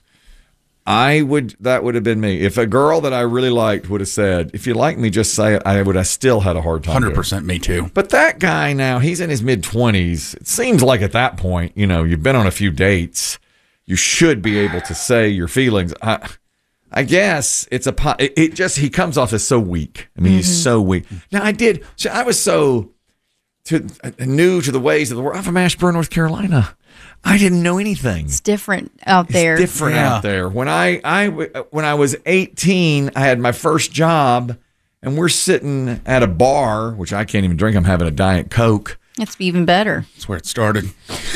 I would, that would have been me. If a girl that I really liked would have said, if you like me, just say it, I would have still had a hard time. one hundred doing it. percent me too. But that guy now, he's in his mid twenties. It seems like at that point, you know, you've been on a few dates. You should be able to say your feelings. I, I guess it's a, po- it, it just, he comes off as so weak. I mean, Mm-hmm. he's so weak. Now, I did, so I was so to, uh, new to the ways of the world. I'm from Ashburn, North Carolina. I didn't know anything. It's different out there. It's different Yeah. out there. When I, I, when I was eighteen, I had my first job, and we're sitting at a bar, which I can't even drink. I'm having a Diet Coke. It's even better. That's where it started.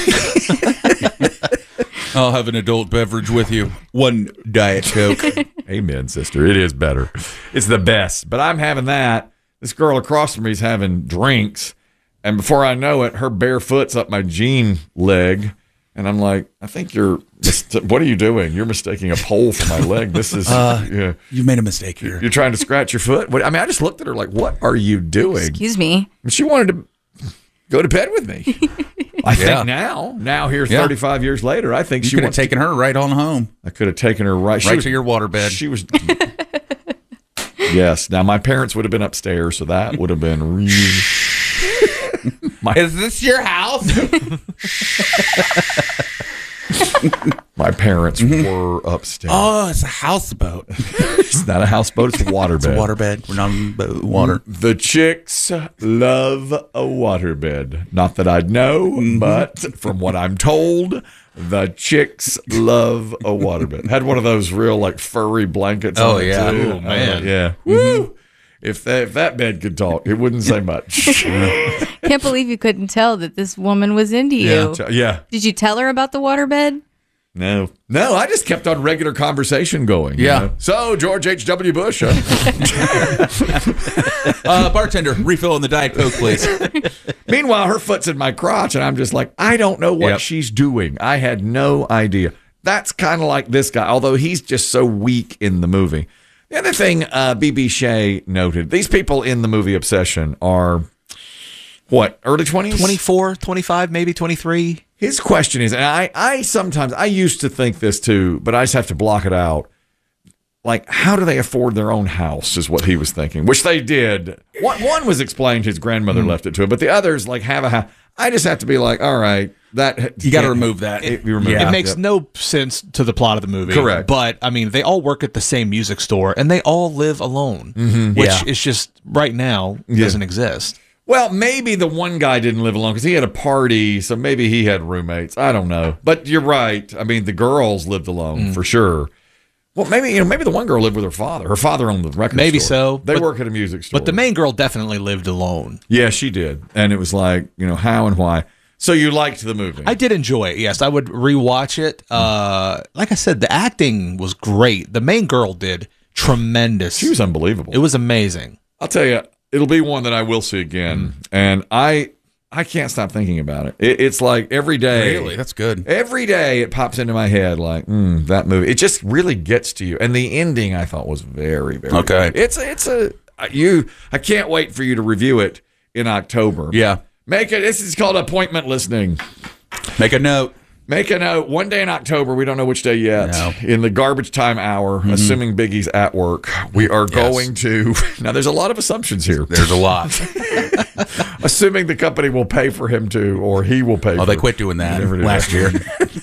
I'll have an adult beverage with you. One Diet Coke. Amen, sister. It is better. It's the best. But I'm having that. This girl across from me is having drinks. And before I know it, her bare foot's up my jean leg. And I'm like, I think you're, mist- what are you doing? You're mistaking a pole for my leg. This is, Uh, yeah. You've made a mistake here. You're trying to scratch your foot? What, I mean, I just looked at her like, what are you doing? Excuse me. And she wanted to go to bed with me. I Yeah. think now, now here Yeah. thirty-five years later, I think You she could have wants to- taken her right on home. I could have taken her right, she Right was- to your waterbed. She was. Yes. Now my parents would have been upstairs, so that would have been really. My, Is this your house? my parents were upstairs. Oh, it's a houseboat. It's not a houseboat; it's a waterbed. It's a waterbed. We're not on boat, water. The chicks love a waterbed. Not that I'd know, but from what I'm told, the chicks love a waterbed. Had one of those real like furry blankets. Oh, on it, yeah. too. Oh, man. Uh, yeah. Woo. If that, if that bed could talk, it wouldn't say much. Can't believe you couldn't tell that this woman was into you. Yeah. yeah. Did you tell her about the waterbed? No. No, I just kept on regular conversation going. you Yeah. know? So, George H W. Bush. Huh? uh, bartender, refill on the Diet Coke, please. Meanwhile, her foot's in my crotch, and I'm just like, I don't know what Yep. she's doing. I had no idea. That's kind of like this guy, although he's just so weak in the movie. The other thing uh, B B. Shea noted, these people in the movie Obsession are, what, early twenties? twenty-four, twenty-five, maybe twenty-three. His question is, and I, I sometimes, I used to think this too, but I just have to block it out. Like, how do they afford their own house is what he was thinking, which they did. One, one was explained his grandmother left it to him, but the others, like, have a house. I just have to be like, all right, that You got to remove that. It, you remove It that. makes Yep. no sense to the plot of the movie. Correct. But, I mean, they all work at the same music store, and they all live alone, Mhm. which Yeah. is just, right now, Yeah. doesn't exist. Well, maybe the one guy didn't live alone because he had a party, so maybe he had roommates. I don't know, but you're right. I mean, the girls lived alone for sure. Well, maybe you know, maybe the one girl lived with her father. Her father owned the record Maybe store. so. They but- work at a music store. But the main girl definitely lived alone. yeah, she did, and it was like, you know, how and why. So you liked the movie? I did enjoy it. Yes, I would rewatch it. Uh, like I said, the acting was great. The main girl did tremendous. She was unbelievable. It was amazing. I'll tell you, it'll be one that I will see again, and I I can't stop thinking about it. it. It's like every day. Really? That's good. Every day it pops into my head like, mm, that movie. It just really gets to you, and the ending I thought was very, very Okay. good. It's a, it's a you. I can't wait for you to review it in October. Yeah. Make it. This is called appointment listening. Make a note. Make a note. One day in October, we don't know which day yet. No. In the garbage time hour, Mm-hmm. assuming Biggie's at work, we are going to. Now, there's a lot of assumptions here. There's a lot. Assuming the company will pay for him to, or he will pay. Oh, for they quit doing that Never did last that.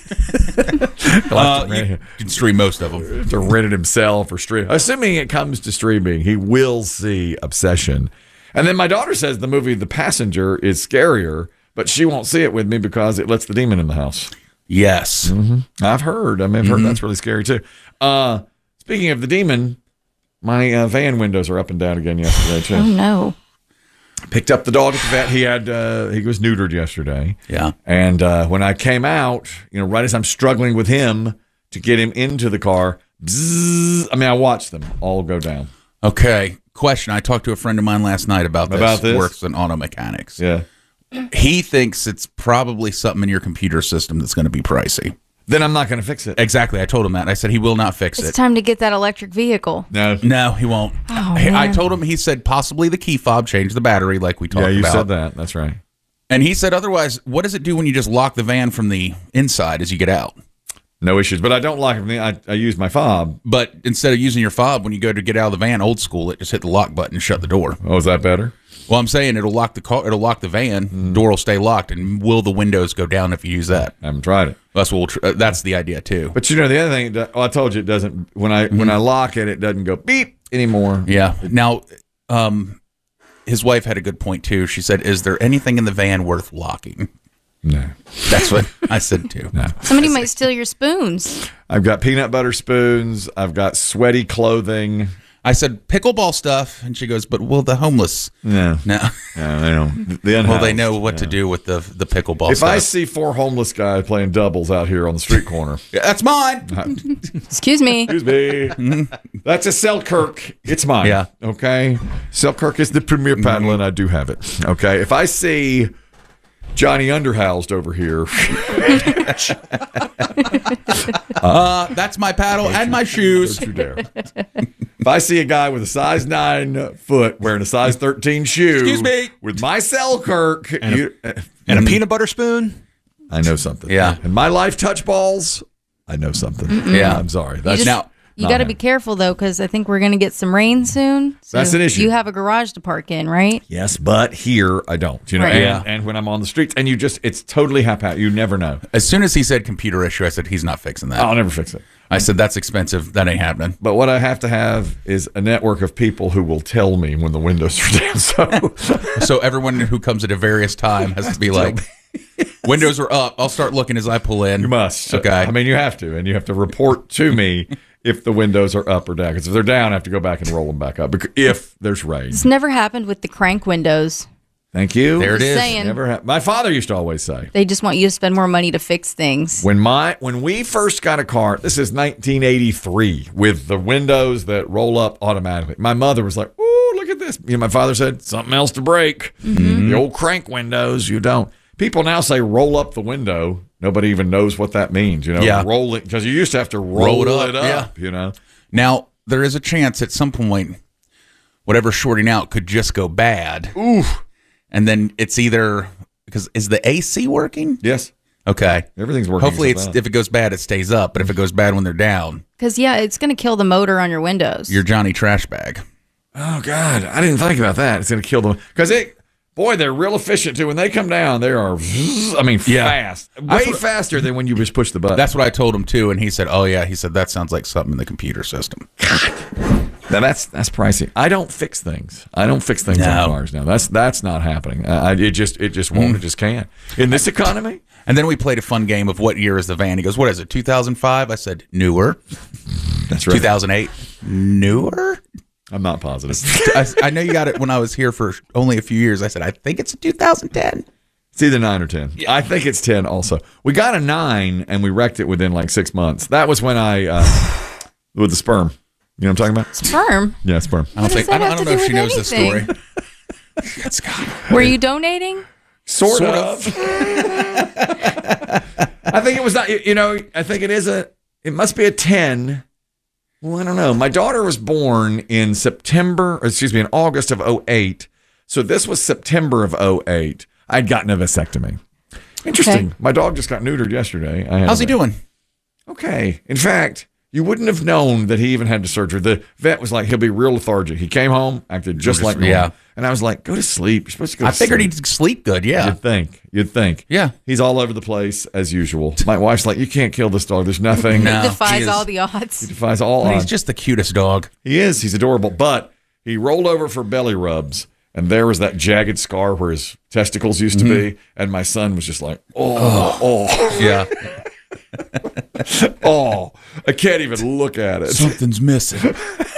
year. uh, you, you can stream most of them. To rent it himself or stream. Assuming it comes to streaming, he will see Obsession. And then my daughter says the movie The Passenger is scarier, but she won't see it with me because it lets the demon in the house. Yes. Mm-hmm. I've heard. I mean, I've heard Mhm. that's really scary too. Uh, speaking of the demon, my uh, van windows are up and down again yesterday too. Oh, no. Picked up the dog at the vet. He had uh, he was neutered yesterday. Yeah. And uh, when I came out, you know, right as I'm struggling with him to get him into the car, bzzz, I mean, I watched them all go down. Okay. Question. I talked to a friend of mine last night about this. About this? Works in auto mechanics. Yeah. He thinks it's probably something in your computer system that's going to be pricey. Then I'm not going to fix it. Exactly. I told him that. I said he will not fix It's it. time to get that electric vehicle. No. No, he won't. Oh, Hey, I man. told him, he said possibly the key fob, change the battery like we talked Yeah, you about. said that. That's right. And he said otherwise, what does it do when you just lock the van from the inside as you get out? No issues, but I don't like it. I, I use my fob. But instead of using your fob, when you go to get out of the van, old school, it just hit the lock button and shut the door. Oh, is that better? Well, I'm saying it'll lock the car, it'll lock the van, Mm. door will stay locked, and will the windows go down if you use that? I haven't tried it. That's what we'll tr- uh, that's the idea too. But you know the other thing, well, I told you it doesn't. When I when I lock it, it doesn't go beep anymore. Yeah. Now, um, his wife had a good point too. She said, "Is there anything in the van worth locking?" No. That's what I said too. No. Somebody might steal your spoons. I've got peanut butter spoons. I've got sweaty clothing. I said pickleball stuff, and she goes, "But will the homeless?" No, no, no, they don't. The well, they unhoused, know what yeah. to do with the the pickleball. If stuff. I see four homeless guys playing doubles out here on the street corner, yeah, that's mine. Excuse me. Excuse me. That's a Selkirk. It's mine. Yeah. Okay. Selkirk is the premier paddle, and I do have it. Okay. If I see Johnny Underhoused over here, uh, that's my paddle and my shoes. don't you dare. If I see a guy with a size nine foot wearing a size thirteen shoe, Excuse me. with my Selkirk, And a- you, And a peanut butter spoon? I know something. Yeah. And my life touch balls, I know something. Mm-mm. Yeah. I'm sorry. You, That's just- now- you not got to happening. be careful, though, because I think we're going to get some rain soon. So That's an issue. You have a garage to park in, right? Yes, but here I don't. You know, Right. and, Yeah. and when I'm on the streets, and you just, it's totally haphazard. You never know. As soon as he said computer issue, I said he's not fixing that. I'll never fix it. I said that's expensive. That ain't happening. But what I have to have is a network of people who will tell me when the windows are down. So So everyone who comes at a various time has to be like, windows are up. I'll start looking as I pull in. you must. Okay. I mean, you have to, and you have to report to me if the windows are up or down. Because if they're down, I have to go back and roll them back up. bec- If there's rain. It's never happened with the crank windows. Thank you. There it Just is. saying. Never ha- My father used to always say, They just want you to spend more money to fix things. when my when we first got a car, this is nineteen eighty-three, with the windows that roll up automatically. My mother was like, "Ooh, look at this." You know, my father said, "Something else to break. Mm-hmm. The old crank windows, you don't." People now say, "Roll up the window." Nobody even knows what that means. You know, Yeah. roll it because you used to have to roll, Roll it up, it up. You know, Now, there is a chance at some point, whatever's shorting out could just go bad. Ooh. And then it's either, because is the A C working? Yes. Okay. Everything's working. Hopefully, except it's that. if it goes bad, it stays up. But if it goes bad when they're down, Because, yeah, it's going to kill the motor on your windows. you're Johnny Trash Bag. Oh God, I didn't think about that. It's going to kill them because it. Boy, they're real efficient too. When they come down, they are. I mean, Yeah. fast, way That's what- faster than when you just push the button. That's what I told him too, and he said, "Oh yeah," he said that sounds like something in the computer system. Now that's that's pricey. I don't fix things. I don't fix things No. on cars now. That's that's not happening. I, it just it just won't. Mm. It just can't. In this economy. And then we played a fun game of what year is the van. He goes, "What is it? two thousand five?" I said, "Newer." That's right. two thousand eight. Newer. I'm not positive. I, I know you got it when I was here for only a few years. I said, "I think it's a two thousand ten." It's either nine or ten. I think it's ten. Also, we got a nine and we wrecked it within like six months. That was when I uh, with the sperm. You know what I'm talking about? Sperm? Yeah, sperm. I don't think. that I don't, I have don't to know do if she with knows this anything? story. It's got. Were you donating? Sort, Sort of. I think it was not. You know, I think it is a. It must be a ten. Well, I don't know. My daughter was born in September, or excuse me, in August of oh eight. So this was September of oh eight. I'd gotten a vasectomy. Interesting. Okay. My dog just got neutered yesterday. I had How's he a- doing? Okay. In fact, you wouldn't have known that he even had the surgery. The vet was like, he'll be real lethargic. He came home, acted just Just- like normal. yeah. And I was like, go to sleep. You're supposed to go to I figured sleep. he'd sleep good. Yeah. You'd think. You'd think. Yeah. He's all over the place as usual. My wife's like, you can't kill this dog. There's nothing. No. It defies he is- all the He odds. defies all But he's odds. just the cutest dog. He is. He's adorable. But he rolled over for belly rubs, and there was that jagged scar where his testicles used to be. And my son was just like, oh, oh, Yeah. oh. I can't even look at it. Something's missing.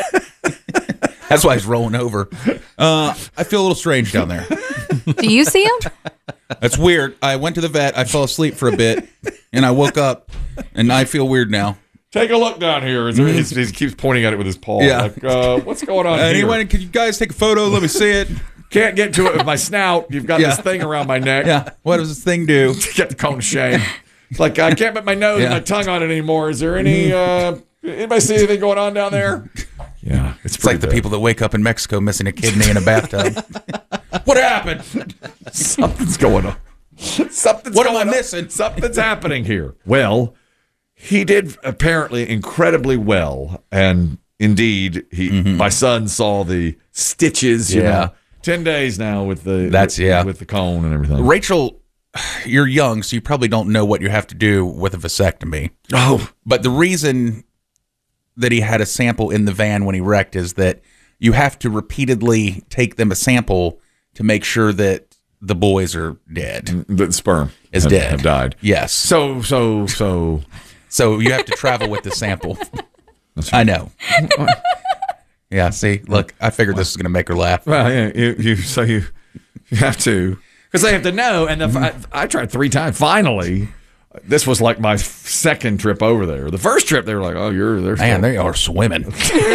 That's why he's rolling over. Uh, I feel a little strange down there. Do you see him? That's weird. I went to the vet. I fell asleep for a bit, and I woke up, and I feel weird now. Take a look down here. Is there, he's, he keeps pointing at it with his paw. Yeah. Like, uh, what's going on Uh, here? anyone, can you guys take a photo? Let me see it. Can't get to it with my snout. You've got Yeah. this thing around my neck. Yeah. What does this thing do? Get the cone of shame. It's like, I can't put my nose and Yeah. my tongue on it anymore. Is there any, uh, anybody see anything going on down there? Yeah. It's, It's like the people that wake up in Mexico missing a kidney in a bathtub. What happened? Something's going on. Something's What am going I on. missing? Something's happening here. Well, he did apparently incredibly well. And indeed, he my son saw the stitches, you Yeah. know. Ten days now with the That's- with, yeah. with the cone and everything. Rachel, you're young, so you probably don't know what you have to do with a vasectomy. Oh. But the reason that he had a sample in the van when he wrecked is that you have to repeatedly take them a sample to make sure that the boys are dead. The sperm is have, dead. have died. Yes. So so so So you have to travel with the sample. I know. Yeah, see, look, I figured this was going to make her laugh. Well, yeah, you, you so you you have to because they have to know. And the, I, I tried three times. Finally, this was like my second trip over there. The first trip, they were like, "Oh, you're there." Man, they are swimming.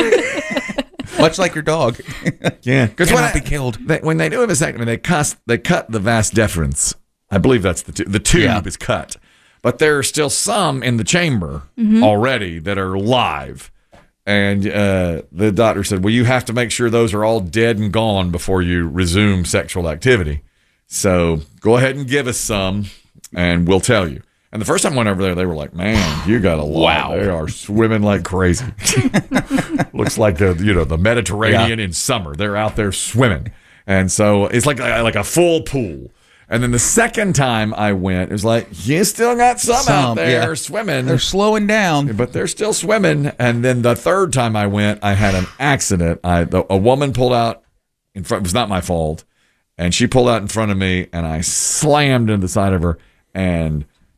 Much like your dog. Yeah, because when Cannot I, be killed. They, when they do a vasectomy, they cut they cut the vas deferens. I believe that's the tu- the tube Yeah. is cut, but there are still some in the chamber Mhm. already that are live. And uh, the doctor said, "Well, you have to make sure those are all dead and gone before you resume sexual activity. So go ahead and give us some, and we'll tell you." And the first time I went over there, they were like, "Man, you got a lot. Wow. They are swimming like crazy. Looks like the you know the Mediterranean in summer. They're out there swimming, and so it's like like a full pool." And then the second time I went, it was like, you still got some, out Some, there yeah. swimming. They're slowing down. But they're still swimming. And then the third time I went, I had an accident. I the, A woman pulled out in front. It was not my fault. And she pulled out in front of me, and I slammed into the side of her and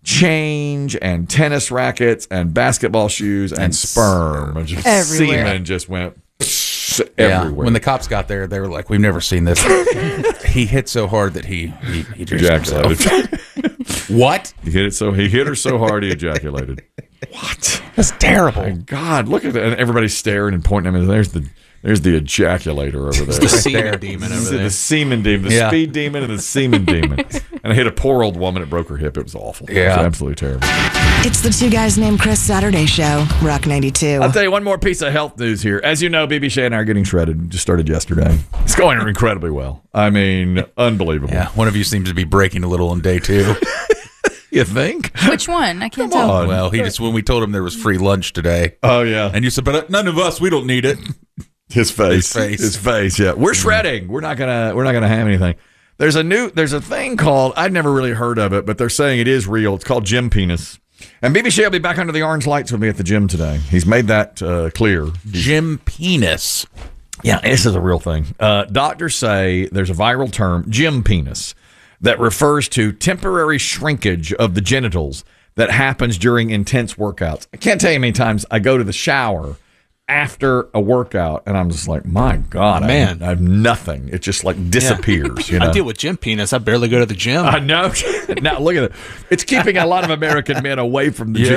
change and tennis rackets and basketball shoes and, and sperm. And just everywhere. Semen just went Yeah. everywhere. When the cops got there, they were like, "We've never seen this." He hit so hard that he he, he just ejaculated. What? He hit it so he hit her so hard he ejaculated. What? That's terrible. My God, look at that! And everybody's staring and pointing at me. There's the there's the ejaculator over there. The semen demon over there. The semen demon, the Yeah. speed demon, and the semen demon. And I hit a poor old woman. It broke her hip. It was awful. Yeah. It was absolutely terrible. It's the Two Guys Named Chris Saturday Show, Rock ninety-two. I'll tell you one more piece of health news here. As you know, B B Shea and I are getting shredded. Just started yesterday. It's going incredibly well. I mean, unbelievable. Yeah, one of you seems to be breaking a little on day two. You think? Which one? I can't Come tell. on. Well, he just when we told him there was free lunch today, Oh yeah. and you said, "But none of us, we don't need it." His face. His face. His face. Yeah. We're shredding. We're not gonna we're not gonna have anything. There's a new there's a thing called I'd never really heard of it, but they're saying it is real. It's called gym penis. And B B Shea will be back under the orange lights with me at the gym today. He's made that uh, clear. Gym penis. Yeah, this is a real thing. Uh, doctors say there's a viral term, gym penis, that refers to temporary shrinkage of the genitals that happens during intense workouts. I can't tell you how many times I go to the shower after a workout and I'm just like, my God, Man. I, I have nothing. It just like disappears. You know? I deal with gym penis. I barely go to the gym. I know. Now look at it. It's keeping a lot of American men away from the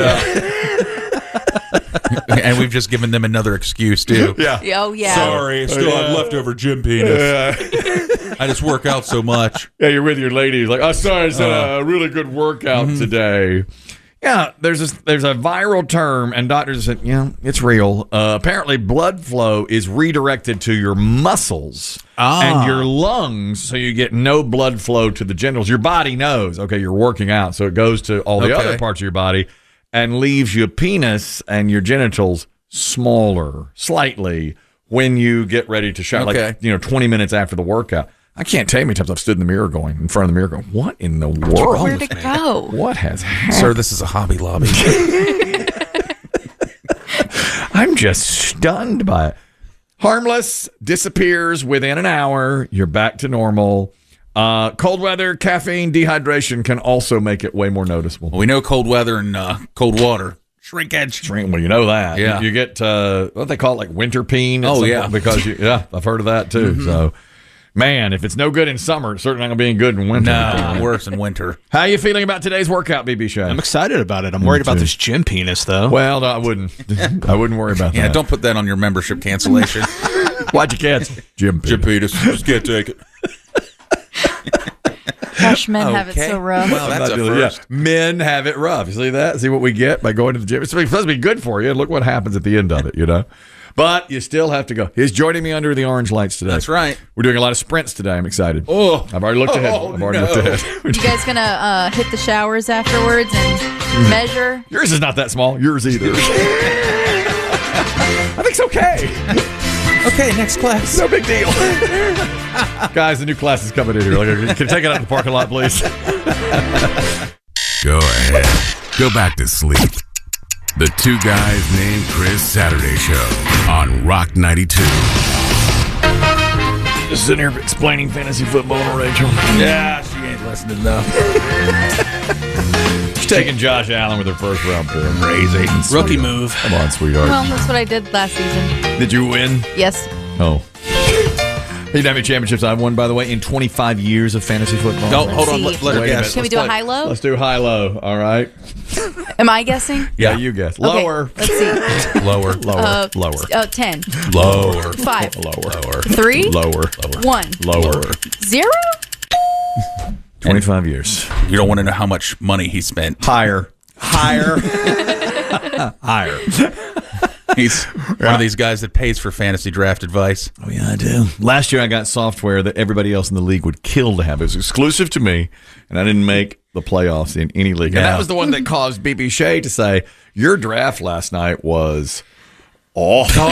gym. And we've just given them another excuse too. Yeah. Oh yeah. Sorry, still have leftover gym penis. I just work out so much. Yeah, you're with your lady. Like, oh, sorry, it's Uh, a really good workout mhm. today. Yeah, there's a, there's a viral term, and doctors said, yeah, it's real. Uh, apparently, blood flow is redirected to your muscles Ah. and your lungs, so you get no blood flow to the genitals. Your body knows, okay, you're working out, so it goes to all the Okay. other parts of your body and leaves your penis and your genitals smaller, slightly, when you get ready to shower, Okay. like, you know, twenty minutes after the workout. I can't tell you how many times I've stood in the mirror going, in front of the mirror going, what in the world? Where'd it go? What has happened? Sir, this is a Hobby Lobby. I'm just stunned by it. Harmless, disappears within an hour. You're back to normal. Uh, cold weather, caffeine, dehydration can also make it way more noticeable. We know cold weather and uh, cold water. Shrinkage. Shrink, well, you know that. Yeah. You, you get, uh, what they call it, like winter peen. at Oh, some yeah. point because, you, yeah, I've heard of that too. Mhm. So, man, if it's no good in summer, it's certainly not going to be any good in winter. No, worse in winter. How you feeling about today's workout, B B Shea? I'm excited about it. I'm worried about this gym penis, though. Well, no, I wouldn't. I wouldn't worry about Yeah, that. don't put that on your membership cancellation. Why'd you cancel? Jim Jim Peters. Just can't take it. Gosh, men have it Okay. so rough. Well, that's a Yeah, first. men have it rough. You see that? See what we get by going to the gym? It's supposed to be good for you. Look what happens at the end of it, you know? But you still have to go. He's joining me under the orange lights today. That's right. We're doing a lot of sprints today. I'm excited. Oh. I've already looked ahead. Oh, I've already no. looked ahead. You guys gonna uh, hit the showers afterwards and measure? Yours is not that small. Yours either. I think it's okay. Okay, next class. No big deal. Guys, the new class is coming in here. Like, can you take it out of the parking lot, please? Go ahead. Go back to sleep. The Two Guys Named Chris Saturday Show on Rock ninety-two. Just sitting here explaining fantasy football to Rachel. Yeah, she ain't listening though. She's taking Josh Allen with her first round pick. Crazy. Rookie move. Come on, sweetheart. Well, that's what I did last season. Did you win? Yes. Oh. You didn't have any championships I've won, by the way, in twenty-five years of fantasy football. No, Let's hold on. see. Let, let her Wait a guess. minute. Can we Let's do a play- high-low? Let's do high-low, all right? Am I guessing? Yeah, you guess. Okay, Lower. let's see. Lower. Lower. Uh, Lower. Uh, ten. Lower. Five. Lower. Lower. Three. Lower. One. Lower. Zero. twenty-five years. You don't want to know how much money he spent. Higher. Higher. Higher. He's one of these guys that pays for fantasy draft advice. Oh, yeah, I do. Last year, I got software that everybody else in the league would kill to have. It was exclusive to me, and I didn't make the playoffs in any league. And Yeah. that was the one that caused B B Shea to say, your draft last night was awful.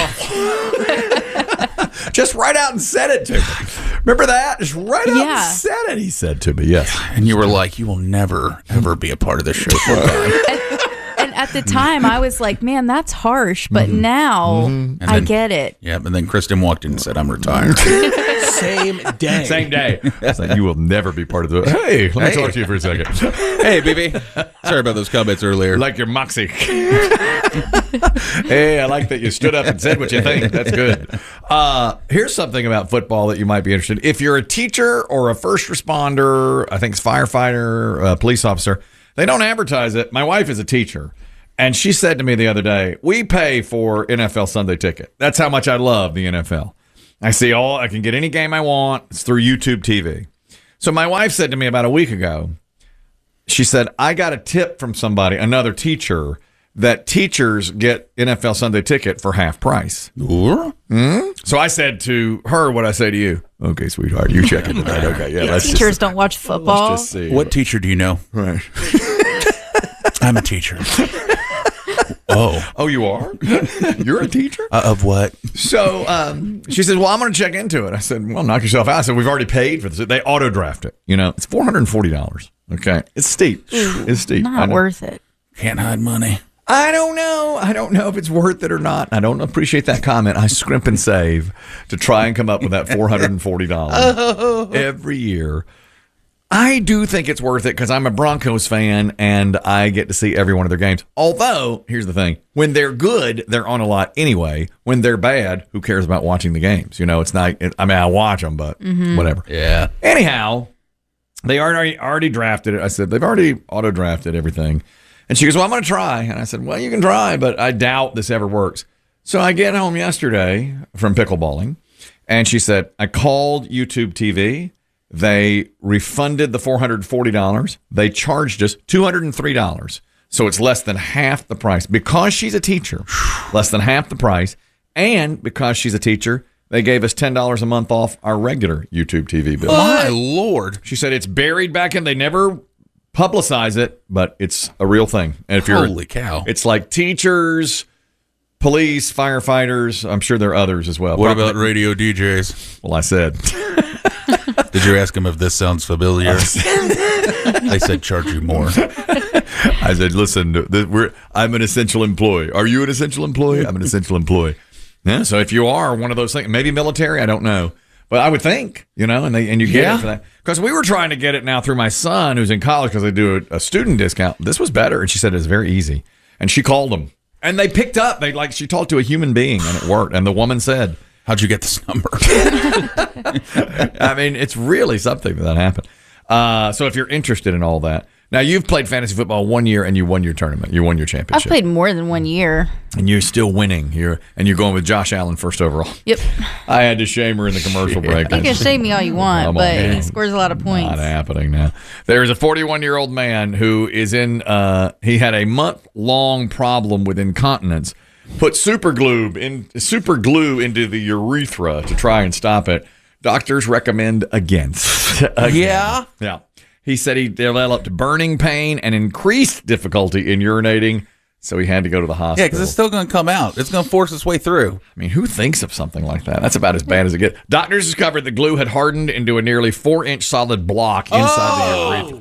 Just right out and said it to me. Remember that? Just right out Yeah. and said it, he said to me, yes. And you were like, you will never, ever be a part of this show full time. And at the time, I was like, "Man, that's harsh." But now, And I then- get it. Yeah, but then Kristen walked in and said, I'm retired. Same day. Same day. So you will never be part of the. Hey, let me Hey. talk to you for a second. Hey, B B. Sorry about those comments earlier. Like your moxie. Hey, I like that you stood up and said what you think. That's good. Uh, here's something about football that you might be interested in. If you're a teacher or a first responder, I think it's firefighter, uh, police officer, they don't advertise it. My wife is a teacher, and she said to me the other day, we pay for N F L Sunday Ticket. That's how much I love the N F L. I see all, I can get any game I want. It's through YouTube T V. So my wife said to me about a week ago, she said, I got a tip from somebody, another teacher, that teachers get N F L Sunday Ticket for half price. Mm-hmm. So I said to her what I say to you. Okay, sweetheart, you check it tonight. Okay, yeah. Let's Teachers just, don't watch football. Let's just see. What teacher do you know? Right. I'm a teacher. Oh. Oh, you are? You're a teacher? Uh, of what? So um, she says, well, I'm going to check into it. I said, well, knock yourself out. I said, we've already paid for this. They auto draft it. You know, it's four hundred forty dollars. Okay. It's steep. It's steep. I Not know. worth it. Can't hide money. I don't know. I don't know if it's worth it or not. I don't appreciate that comment. I scrimp and save to try and come up with that four hundred forty dollars every year. I do think it's worth it because I'm a Broncos fan and I get to see every one of their games. Although, here's the thing. When they're good, they're on a lot anyway. When they're bad, who cares about watching the games? You know, it's not, I mean, I watch them, but Mhm. whatever. Yeah. Anyhow, they already already drafted it. I said, they've already auto drafted everything. And she goes, well, I'm going to try. And I said, well, you can try, but I doubt this ever works. So I get home yesterday from pickleballing, and she said, I called YouTube T V. They refunded the four hundred forty dollars. They charged us two hundred three dollars. So it's less than half the price. Because she's a teacher, less than half the price. And because she's a teacher, they gave us ten dollars a month off our regular YouTube T V bill. My Lord. She said it's buried back in. They never publicize it, but it's a real thing. And if you're Holy cow. it's like teachers, police, firefighters. I'm sure there are others as well. What Probably- about radio D Js? Well, I said. Did you ask them if this sounds familiar? They said charge you more. I said, listen, th- we're, I'm an essential employee. Are you an essential employee? I'm an essential employee. Yeah. So if you are one of those things, maybe military, I don't know. But I would think, you know, and they and you get Yeah. it for that. Because we were trying to get it now through my son who's in college because they do a, a student discount. This was better. And she said it's very easy. And she called them. And they picked up. They like she talked to a human being and it worked. And the woman said, how'd you get this number? I mean, it's really something that happened. Uh, so if you're interested in all that. Now, you've played fantasy football one year and you won your tournament. You won your I've championship. played more than one year. And you're still winning. You're and you're going with Josh Allen first overall. Yep. I had to shame her in the commercial break. You can shame me all you want, Come on, but man. he scores a lot of points. Not happening now. There's a forty-one-year-old man who is in, uh, he had a month-long problem with incontinence. Put super glue, in, super glue into the urethra to try and stop it. Doctors recommend against. Again. Yeah? Yeah. He said he developed burning pain and increased difficulty in urinating, so he had to go to the hospital. Yeah, because it's still going to come out. It's going to force its way through. I mean, who thinks of something like that? That's about as bad as it gets. Doctors discovered the glue had hardened into a nearly four-inch solid block inside the urethra.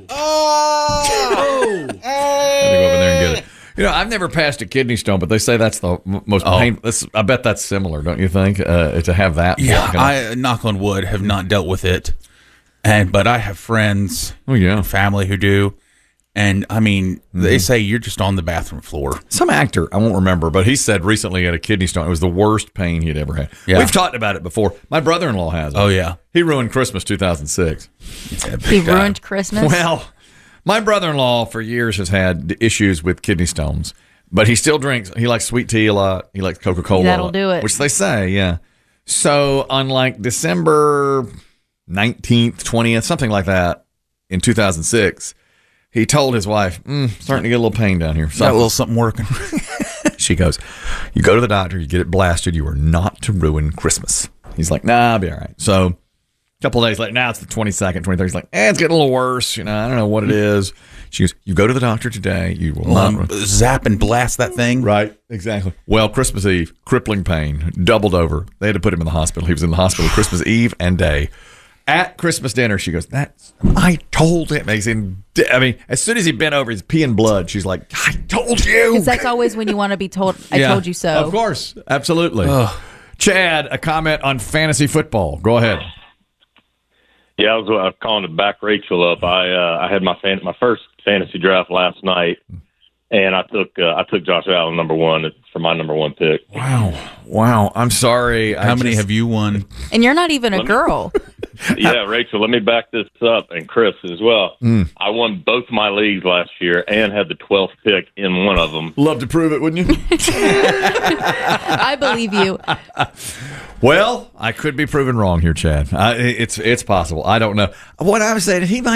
Oh! Had to go over there and get it. You know, I've never passed a kidney stone, but they say that's the m- most Oh. painful. That's, I bet that's similar, don't you think? Uh, to have that. Yeah, blocking it. I, knock on wood, have not dealt with it. And But I have friends, oh yeah, family who do. And, I mean, Mm-hmm. they say you're just on the bathroom floor. Some actor, I won't remember, but he said recently he had a kidney stone. It was the worst pain he'd ever had. Yeah. We've talked about it before. My brother-in-law has it. Oh, yeah. He ruined Christmas two thousand six. He ruined Christmas. Well, my brother-in-law for years has had issues with kidney stones, but he still drinks. He likes sweet tea a lot. He likes Coca-Cola. That'll a lot, do it. Which they say, yeah. So on like December nineteenth, twentieth, something like that in two thousand six, he told his wife, mm, starting to get a little pain down here. Got a little something working. She goes, you go to the doctor, you get it blasted. You are not to ruin Christmas. He's like, nah, I'll be all right. So a couple of days later, now it's the twenty-second, twenty-third. He's like, eh, it's getting a little worse. You know, I don't know what it is. She goes, you go to the doctor today. You will not. Um, zap and blast that thing. Right, exactly. Well, Christmas Eve, crippling pain, doubled over. They had to put him in the hospital. He was in the hospital Christmas Eve and day. At Christmas dinner, she goes, "That's I told him." He's in, I mean, as soon as he bent over, he's peeing blood. She's like, "I told you." Because that's always when you want to be told, I Yeah, told you so. Of course, absolutely. Chad, a comment on fantasy football. Go ahead. Yeah, I was, I was calling to back Rachel up. I uh, I had my fan, my first fantasy draft last night, and I took uh, I took Josh Allen number one for my number one pick. Wow, wow! I'm sorry. How I many just- have you won? And you're not even a girl. Yeah, Rachel, let me back this up, and Chris as well. Mm. I won both my leagues last year and had the twelfth pick in one of them. Love to prove it, wouldn't you? I believe you. Well, I could be proven wrong here, Chad. I, it's it's possible. I don't know. What I was saying, he might.